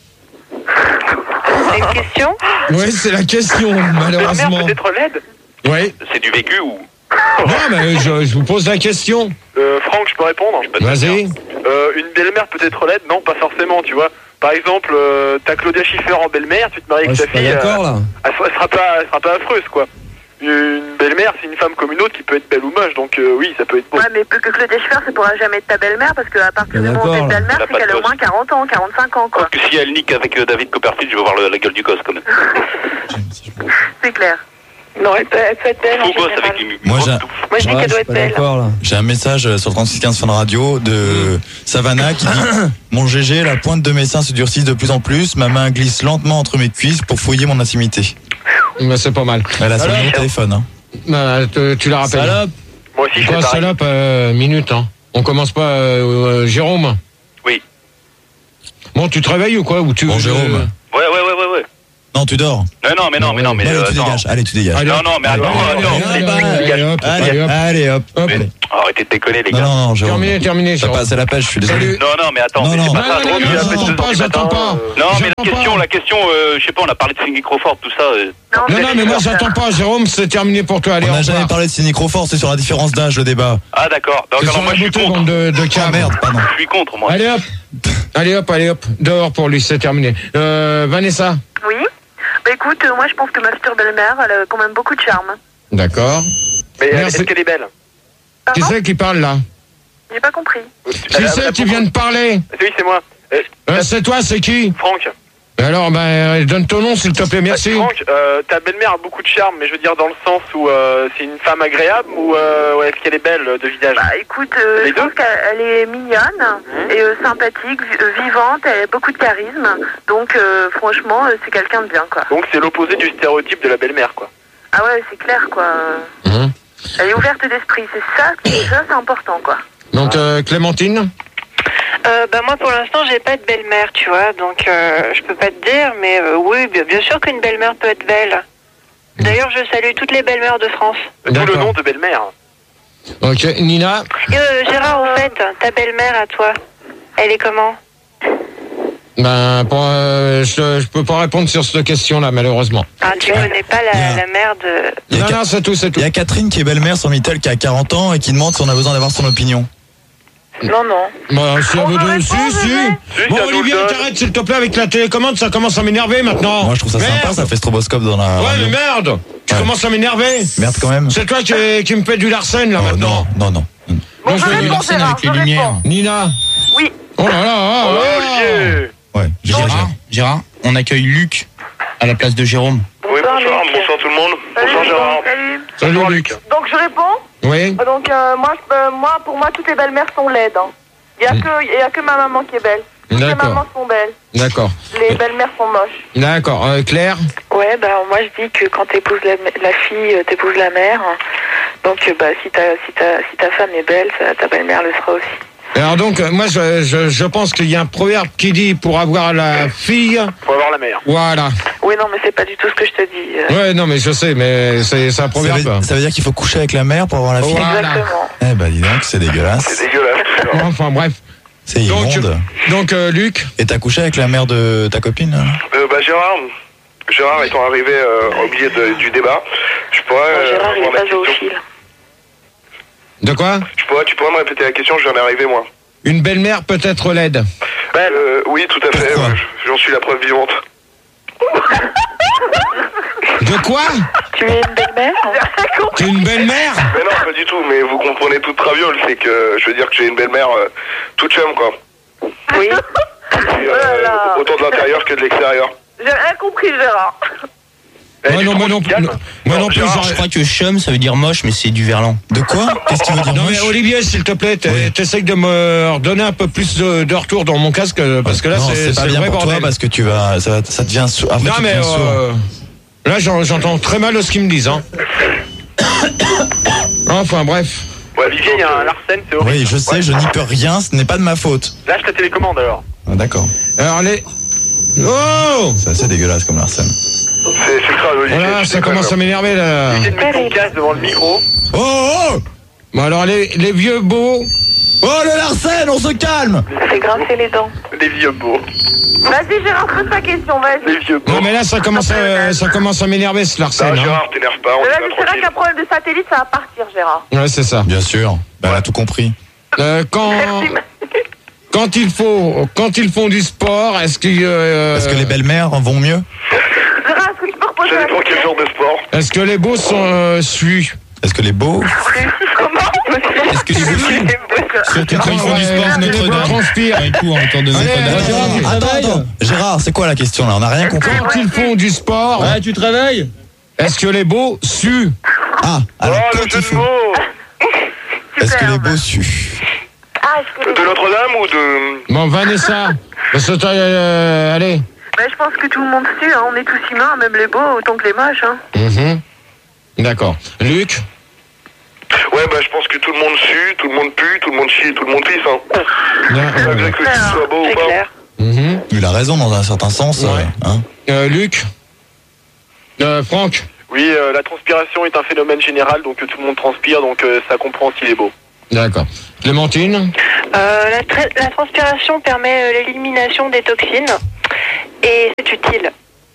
C'est une question? Oui, c'est la question, Ma mère malheureusement. peut être laide. Oui. C'est du vécu ou Non, mais je, je vous pose la question. Euh, Franck, je peux répondre? Vas-y. Euh, une belle-mère peut être laide? Non, pas forcément, tu vois. Par exemple, euh, t'as Claudia Schiffer en belle-mère, tu te maries avec Ouais, ta je suis fille. pas d'accord, euh, là. Elle, elle sera pas, elle sera pas affreuse, quoi. Une belle-mère, c'est une femme comme une autre qui peut être belle ou moche, donc euh, oui, ça peut être beau. Ouais, mais que que Claudia Schiffer, ça pourra jamais être ta belle-mère parce qu'à partir du moment où t'es D'accord, belle-mère, elle a c'est pas qu'elle de a au gosse. moins quarante ans, quarante-cinq ans, quoi. Que si elle nique avec euh, David Copperfield, je veux voir le- la gueule du gosse quand même. C'est clair. Non, elle peut, elle peut être belle. en Faux gosse général. avec une Moi, j'ai un- Moi, je dis qu'elle doit être belle. J'ai un message euh, sur le trente-six quinze Fun Radio de Savannah qui dit mon G G, la pointe de mes seins se durcit de plus en plus, ma main glisse lentement entre mes cuisses pour fouiller mon intimité. Mais c'est pas mal. Elle a son Alors, numéro de téléphone. Hein. bah, tu, tu la rappelles. Salope. Moi aussi, je Quoi, fais pareil. salope, euh, minute, hein. On commence pas, euh, euh, Jérôme? Oui. Bon, tu te réveilles ou quoi? Ou tu, Bon, Jérôme. Ouais, ouais, ouais, ouais, ouais. Non, tu dors. Non, non, mais non, mais non, mais. Allez, euh, tu attends. dégages. Allez, tu dégages. Allez, Non, non, mais attends, allez, attends. allez, allez, allez, hop, Allez, allez, hop. allez, hop. Hop. Allez. Arrêtez de déconner, les Non, gars. non, non, Jérôme. Terminé, terminé, Ça Jérôme. passe à la pêche, je suis désolé. Salut. Non, non, mais attends, Non, mais non. c'est pas Non, ça. non, non, drôle, non, il a non, fait j'entends deux pas, ans du j'entends matin, pas. euh. Non, mais la J'entends question, pas. la question, euh, je sais pas, on a parlé de Cindy Crawford, tout ça. euh. Non, non, mais moi j'entends pas, Jérôme, c'est terminé pour toi. Allez, On au n'a jamais revoir. parlé de Cindy Crawford, c'est sur la différence d'âge le débat. Ah, d'accord. Donc, C'est alors, sur moi, la je suis beauté, contre. bande de, de Ah câbles. merde, pardon. Je suis contre, moi. Allez hop, allez hop, allez hop, dehors pour lui, c'est terminé. Euh, Vanessa. Oui. Bah écoute, euh, moi je pense que ma future belle-mère, elle a quand même beaucoup de charme. D'accord. Mais euh, Merci. est-ce qu'elle est belle? Qui c'est qui parle là? J'ai pas compris. Qui c'est qui vient de parler? Oui, c'est moi. Euh, Euh, C'est toi, c'est qui? Franck. Alors, ben, donne ton nom s'il te plaît, merci. Franck, euh, ta belle-mère a beaucoup de charme, mais je veux dire dans le sens où euh, c'est une femme agréable ou euh, ouais, est-ce qu'elle est belle euh, de visage? Bah écoute, euh, Les je pense deux qu'elle elle est mignonne et euh, sympathique, vi- euh, vivante, elle a beaucoup de charisme. Donc euh, franchement, euh, c'est quelqu'un de bien, quoi. Donc c'est l'opposé du stéréotype de la belle-mère, quoi. Ah ouais, c'est clair, quoi. Mhm. Elle est ouverte d'esprit, c'est ça, c'est ça, c'est important, quoi. Donc, euh, Clémentine? Euh, bah moi pour l'instant j'ai pas de belle-mère, tu vois, donc euh, je peux pas te dire, mais euh, oui, bien, bien sûr qu'une belle-mère peut être belle. D'ailleurs je salue toutes les belles-mères de France. D'où le D'accord. nom de belle-mère. Ok, Nina? Et, euh, Gérard, au fait, ta belle-mère à toi, elle est comment? Ben, pour, euh, je, je peux pas répondre sur cette question-là, malheureusement. Ah, tu connais pas la, Yeah. la mère de... Il y a Non, Ca- non, c'est tout, c'est tout. Il y a Catherine qui est belle-mère sur Mittel qui a quarante ans et qui demande si on a besoin d'avoir son opinion. Non, non. Bah, si elle veut On donner- me si, répond, si. bébé. Si, Bon, ça nous Olivier, le donne. t'arrêtes s'il te plaît avec la télécommande, ça commence à m'énerver maintenant. Moi je trouve ça Merde. sympa, ça fait stroboscope dans la Ouais, radio. mais merde. Tu Ouais. commences à m'énerver. Merde quand même. C'est toi qui, qui me fais du Larsen, là, Oh, maintenant. non, non, non. Bon, Donc, je je vais réponds, dire Gérard, avec les je réponds. lumières. Nina. Oui. Oh là là, oh Oh, là. Olivier. Ouais, j'ai Gérard, Gérard, on accueille Luc à la place de Jérôme. Oui, bonsoir, Luc. bonsoir tout le monde. Salut, Bonsoir Gérard. salut. Salut, Luc. Donc je réponds. Oui. Donc euh, moi, je- euh, moi, pour moi, toutes les belles-mères sont laides. hein. Il y a Mm. que, il y a que ma maman qui est belle. Toutes les D'accord. mamans sont belles. D'accord. Les belles-mères sont moches. D'accord. Euh, Claire? Ouais, bah moi je dis que quand t'épouses la, la fille, euh, t'épouses la mère. Donc euh, bah si ta, si ta, si ta femme est belle, ça- ta belle-mère le sera aussi. Alors donc, euh, moi, je, je, je pense qu'il y a un proverbe qui dit pour avoir la fille, Faut avoir la mère. voilà. Oui, non, mais c'est pas du tout ce que je te dis. euh. Ouais, non, mais je sais, mais c'est c'est un Ça proverbe. veut, ça veut dire qu'il faut coucher avec la mère pour avoir la fille. Voilà. Exactement. Eh bah dis donc, c'est dégueulasse. C'est dégueulasse. Enfin, bref. C'est Donc, immonde. donc euh, Luc? Et t'as couché avec la mère de ta copine là Euh, bah Gérard, Gérard étant arrivé euh, au milieu de- du débat, je pourrais. Bon, euh, Gérard, il avoir est la pas question. zoophile. De quoi? Je pourrais, tu pourrais me répéter la question, je viens d'arriver moi. Une belle-mère peut être laide. Euh, oui, tout à fait. Pourquoi ouais, J'en suis la preuve vivante. De quoi? Tu es une belle-mère? Tu es une belle-mère? Mais non, pas du tout. Mais vous comprenez toute traviole, c'est que je veux dire que j'ai une belle-mère euh, toute chum quoi. Oui. Et, euh, autant de l'intérieur que de l'extérieur. J'ai rien compris, Gérard. Eh, Moi tu non, te moi rends non, calme non, moi non plus. Gérard, Je j'aurais- crois que chum, ça veut dire moche, mais c'est du verlan. De quoi? Qu'est-ce qu'il veut dire Non mais moche? Olivier, s'il te plaît, t'es- Oui. t'essayes de me redonner un peu plus de, de retour dans mon casque parce que là non, c'est c'est pas c'est le bien vrai pour bordel. toi parce que tu vas, ça, va- ça devient sourd. Après, Non tu mais deviens sourd. euh, là j'en- j'entends très mal ce qu'ils me disent. Hein. Enfin bref. Ouais, Olivier, il y a un Larsen, c'est horrible. Oui, je sais, je n'y peux rien, ce n'est pas de ma faute. Lâche ta télécommande alors. Ah, d'accord. Alors les... Oh C'est assez dégueulasse comme Larsen. C'est c'est grave, Olivier. voilà, tu ça déconnes, commence à là. m'énerver là. Olivier, mets ton casque devant le micro. Oh, oh Bon alors les, les vieux beaux, Oh, le Larsen, on se calme. C'est grincer les dents. Les vieux beaux. Vas-y, Gérard, pose ta question, vas-y. Les vieux beaux. Non mais là ça commence à, ça commence à m'énerver ce Larsen. Non, Hein. Gérard, t'énerve pas, on Mais est vas-y, pas c'est vrai tranquille. qu'un problème de satellite, ça va partir, Gérard. Ouais c'est ça. Bien sûr. Ben, elle a tout compris. Euh, quand quand il faut quand ils font du sport, est-ce que euh, Est-ce que les belles-mères vont mieux? Gérard, est-ce que tu peux reposer Ça la dépend quel question? genre de sport. est-ce que les beaux sont euh, suus? Est-ce que les beaux? Comment? Est-ce que les beaux films, surtout quand ils font du sport à Ouais, les beaux Notre-Dame, transpirent. quand ils courent autour de Allez, Notre-Dame. allez, Attends, allez. attends, attends. Gérard, c'est quoi la question là? On n'a rien compris. Quand ils font du sport, Ouais, tu te réveilles? est-ce que les beaux suent? Ah, alors Oh, quand le il jeu de faut. mots. Est-ce que les beaux suent? Ah, est-ce que les... De Notre-Dame ou de... Bon Vanessa, parce que toi, euh, allez. Ben, je pense que tout le monde sue, hein. On est tous humains, même les beaux autant que les moches. Hein. Mhm. D'accord. Luc? Ouais, bah je pense que tout le monde sue, tout le monde pue, tout le monde chie, tout le monde pisse. Hein. Non, C'est euh, vrai que tu sois beau ou C'est pas. clair. mhm. Il a raison dans un certain sens. Ouais. euh, hein. Euh, Luc? Euh, Franck? Oui, euh, la transpiration est un phénomène général, donc euh, tout le monde transpire, donc euh, ça comprend aussi les beaux. D'accord. Clémentine? Euh, la, tra- la transpiration permet euh, l'élimination des toxines et c'est utile.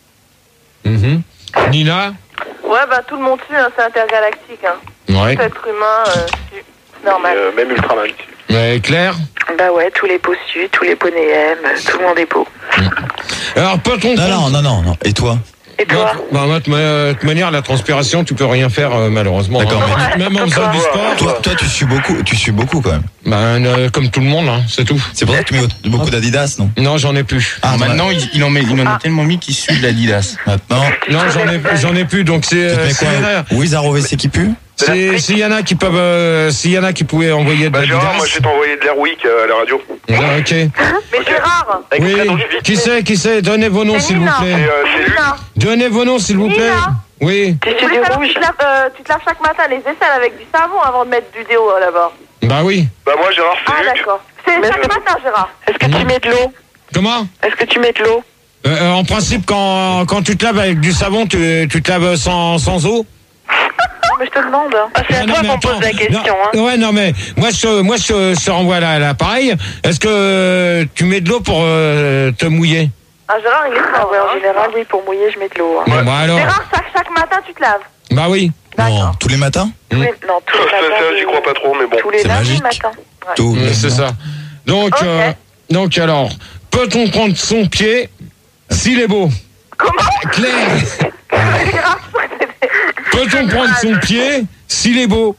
Mhm. Nina? Ouais, bah tout le monde tue, hein, c'est intergalactique. Hein. Ouais. Tout être humain, euh, tue. C'est normal. Euh, même Ultraman. Ouais, Claire? Bah ouais, tous les beaux suent, tous les poney aiment, tout le monde est beau. Alors, peut-on... Non, non, non, non, non. Et toi? Et toi? Bah, moi, de ma- de toute manière, la transpiration, tu peux rien faire, euh, malheureusement. D'accord, hein. mais- Même en faisant du sport, Toi, toi, tu suis beaucoup, tu suis beaucoup quand même. bah, euh, comme tout le monde, hein, c'est tout. C'est pour ça que tu mets beaucoup d'Adidas, non? Non, j'en ai plus. Ah, Maintenant, il, il en, met, il en a tellement mis qu'il sue de l'Adidas. maintenant. Non, j'en ai, j'en ai plus, donc c'est... Tu te euh, mets s'il y en a- quoi? Wizard O V C qui pue? c'est- S'il y en a qui peuvent... euh, S'il y en a qui pouvaient envoyer de Bah Gérard, moi l'Adidas... je vais t'envoyer de l'Airwick euh, à la radio. Ah, ok. Mais Gérard, Avec Oui, prénom vite. qui c'est, qui c'est? Donnez vos noms, C'est s'il vous Nina. Et plaît. euh, c'est Luc. Nina, Donnez vos noms, s'il vous plaît. Nina. Oui. Tu je sues voulais du savoir rouge? si tu te laves, euh, tu te laves chaque matin les aisselles avec du savon avant de mettre du déo euh, là-bas. Bah oui. Bah moi Gérard, c'est Ah Luc. d'accord. C'est Mais chaque est-ce que- matin, Gérard. Est-ce que tu mets de l'eau? Comment? Est-ce que tu mets de l'eau? Euh, euh, En principe, quand, quand tu te laves avec du savon, tu, tu te laves sans, sans eau? Non, mais je te demande. Ah, c'est à Ah, non, toi mais qu'on attends. pose la question. Non, Hein. Ouais, non, mais moi, je, te- moi, je, te- je te renvoie à l'appareil. Est-ce que euh, tu mets de l'eau pour euh, te mouiller? Ah, Gérard, il est Ah fort. ouais, en hein. général, oui, pour mouiller, je mets de l'eau. Hein. Bon, bah alors. Gérard, chaque, chaque matin, tu te laves. Bah oui. Non, tous les matins? Tous les- Non, tous les Ça, ça, matins. j'y je- crois pas trop, mais bon. Tous les C'est lundis magique. matin. Ouais. Tous Mm, les c'est ça. Donc, Ok. euh, donc alors, peut-on prendre son pied s'il est beau? Comment? Claire, Gérard, peut-on prendre son pied s'il est beau?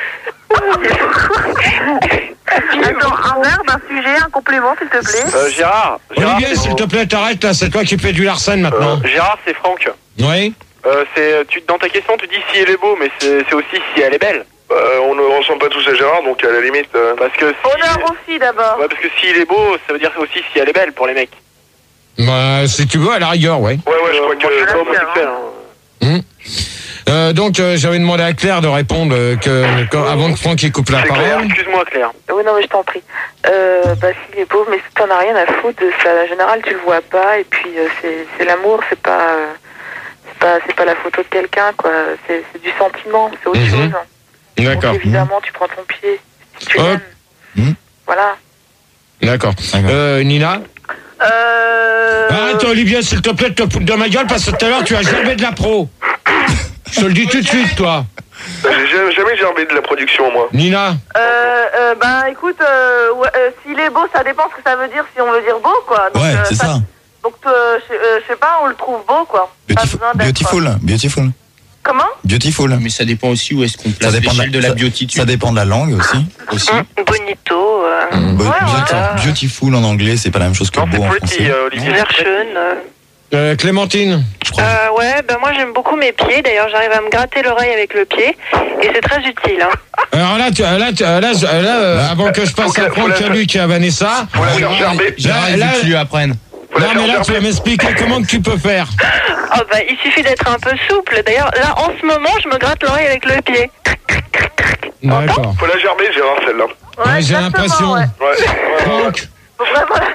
Attends, un verbe, un sujet, un complément, s'il te plaît. Euh, Gérard, Gérard, Olivier, c'est- s'il te plaît, t'arrêtes là, c'est toi qui fais du Larsen maintenant. euh, Gérard, c'est Franck. Oui. Euh, c'est, tu, dans ta question, tu dis si elle est beau, mais c'est, c'est aussi si elle est belle. Euh, on ne ressemble pas tous à Gérard, donc à la limite. euh, parce que si, Honneur aussi d'abord. ouais, parce que s'il est beau, ça veut dire aussi si elle est belle pour les mecs. Bah, si tu veux, à la rigueur, ouais. Ouais, ouais, je crois que moi, je suis c'est pas d'accord, homosexuel. Hein. Hum. Euh, donc, euh, j'avais demandé à Claire de répondre euh, que, que- avant que Franck y coupe la C'est clair, parole. excuse-moi Claire. Oui, non, mais je t'en prie. Euh, bah, s'il est beau, mais t'en as rien à foutre de ça. En général, tu le vois pas, et puis euh, c'est, c'est l'amour, c'est pas, euh, c'est pas, c'est pas la photo de quelqu'un, quoi. C'est, c'est du sentiment, c'est autre Mhm. chose. D'accord. Donc, évidemment, tu prends ton pied, si tu Hop. l'aimes. Mhm. Voilà. D'accord. D'accord. Euh, Nina. Euh... Arrête, Olivier, s'il te plaît, de te foutre de ma gueule parce que tout à l'heure, tu as jamais de la pro. Je te le dis tout de suite, toi. J'ai jamais, jamais gerbé de la production, moi. Nina. Euh, euh, ben écoute, euh, ouais, euh, s'il est beau, ça dépend ce que ça veut dire, si on veut dire beau, quoi. Donc, Ouais, euh, c'est ça. Donc, euh, je euh, je sais pas, on le trouve beau, quoi. Pas Beautiful, besoin d'être- beautiful, beautiful, Comment? beautiful. Mais ça dépend aussi où est-ce qu'on Ça place dépend, l'échelle de la ça- biotitude. ça dépend de la langue aussi. aussi. Bonito, euh, Bo- Ouais, beautiful, ouais. beautiful en anglais, c'est pas la même chose que Non, beau c'est en pretty, français. euh, Olivier. version. euh. Euh, Clémentine. Je crois. Euh, ouais, ben moi j'aime beaucoup mes pieds. D'ailleurs, j'arrive à me gratter l'oreille avec le pied, et c'est très utile. Hein. Alors là, tu, là, tu- là, là, là, euh, avant que je passe à Franck, à Luc et à Vanessa. Faut la faire gerber. Gérard, il Là, veut que là- tu lui apprennes. Faut la Non, faire mais là, tu gerber. vas m'expliquer comment que tu peux faire. Oh, bah, il suffit d'être un peu souple. D'ailleurs, là, en ce moment, je me gratte l'oreille avec le pied. D'accord. Faut la gerber, Gérard, celle-là. Ouais, Ouais, j'ai exactement, l'impression. ouais. Ouais. ouais, ouais. Franck. Faut vraiment...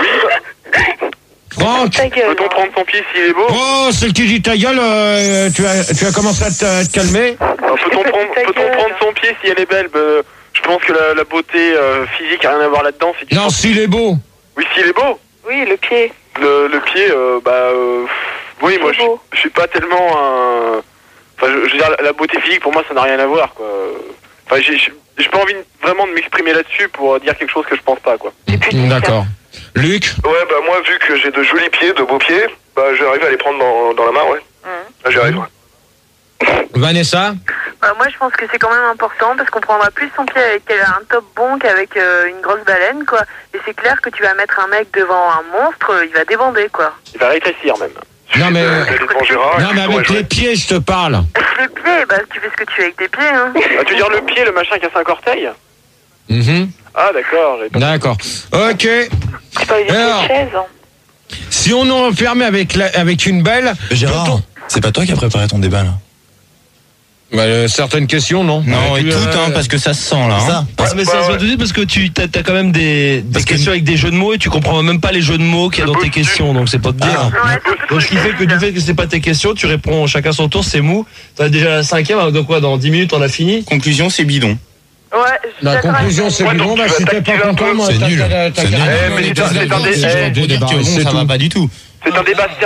Franck. Ta gueule. Peut-on prendre son pied s'il est beau? Oh, celle qui dit ta gueule, euh, tu, as, tu as commencé à te, à te calmer. Alors, Peut-on prendre, Ta peut-on gueule. prendre son pied si elle est belle? Ben, je je pense que la, la beauté euh, physique a rien à voir là-dedans. Si tu Non, penses- s'il est beau. Oui, s'il est beau. Oui, le pied. Le, le pied, euh, bah, euh, oui, moi, je, je suis pas tellement un. Enfin, je, je veux dire, la beauté physique pour moi, ça n'a rien à voir, quoi. Enfin, j'ai, j'ai j'ai pas envie de- vraiment de m'exprimer là-dessus pour dire quelque chose que je pense pas, quoi. D'accord. Luc? Ouais, bah moi, vu que j'ai de jolis pieds, de beaux pieds, bah j'arrive à les prendre dans, dans la main, ouais. Là, j'y arrive, ouais. Vanessa? Bah, moi, je pense que c'est quand même important parce qu'on prendra plus son pied avec un top bon qu'avec euh, une grosse baleine, quoi. Et c'est clair que tu vas mettre un mec devant un monstre, euh, il va débander, quoi. Il va rétrécir, même. Non, mais, devant Gérard, non, mais avec les pieds, je te parle. Les pieds, bah, tu fais ce que tu veux avec tes pieds, hein. Ah, tu veux dire le pied, le machin qui a cinq orteils? Mhm. Ah, d'accord. j'ai pas- D'accord. Ok. Alors, si on en enfermait avec, la, avec une belle. Gérard, c'est pas toi qui as préparé ton débat là? Bah, euh, certaines questions, non. Non, Ouais, et tu, tout, euh, hein, parce que ça se sent là. Ça. Hein. Parce, mais ça se voit tout de suite parce que tu t'as, t'as quand même des, des questions avec des jeux de mots et tu comprends même pas les jeux de mots qu'il y a dans tes questions, donc c'est pas de dire. Donc ce qui fait que du fait que c'est pas tes questions, tu réponds chacun son tour, c'est mou. T'as déjà la cinquième, donc quoi, dans dix minutes on a fini. Conclusion, c'est bidon. Ouais, je La conclusion, c'est Ouais, bidon. donc Bah, tu vas si t'es pas t'activer un content, peu. moi, C'est t'as- nul. t'as- t'as- C'est t'as- nul. t'as- Eh, mais c'est un- c'est un dé- t'as- eh, t'as- Faut dire que t'as- bon, c'est ça va tout. pas du tout. C'est un débat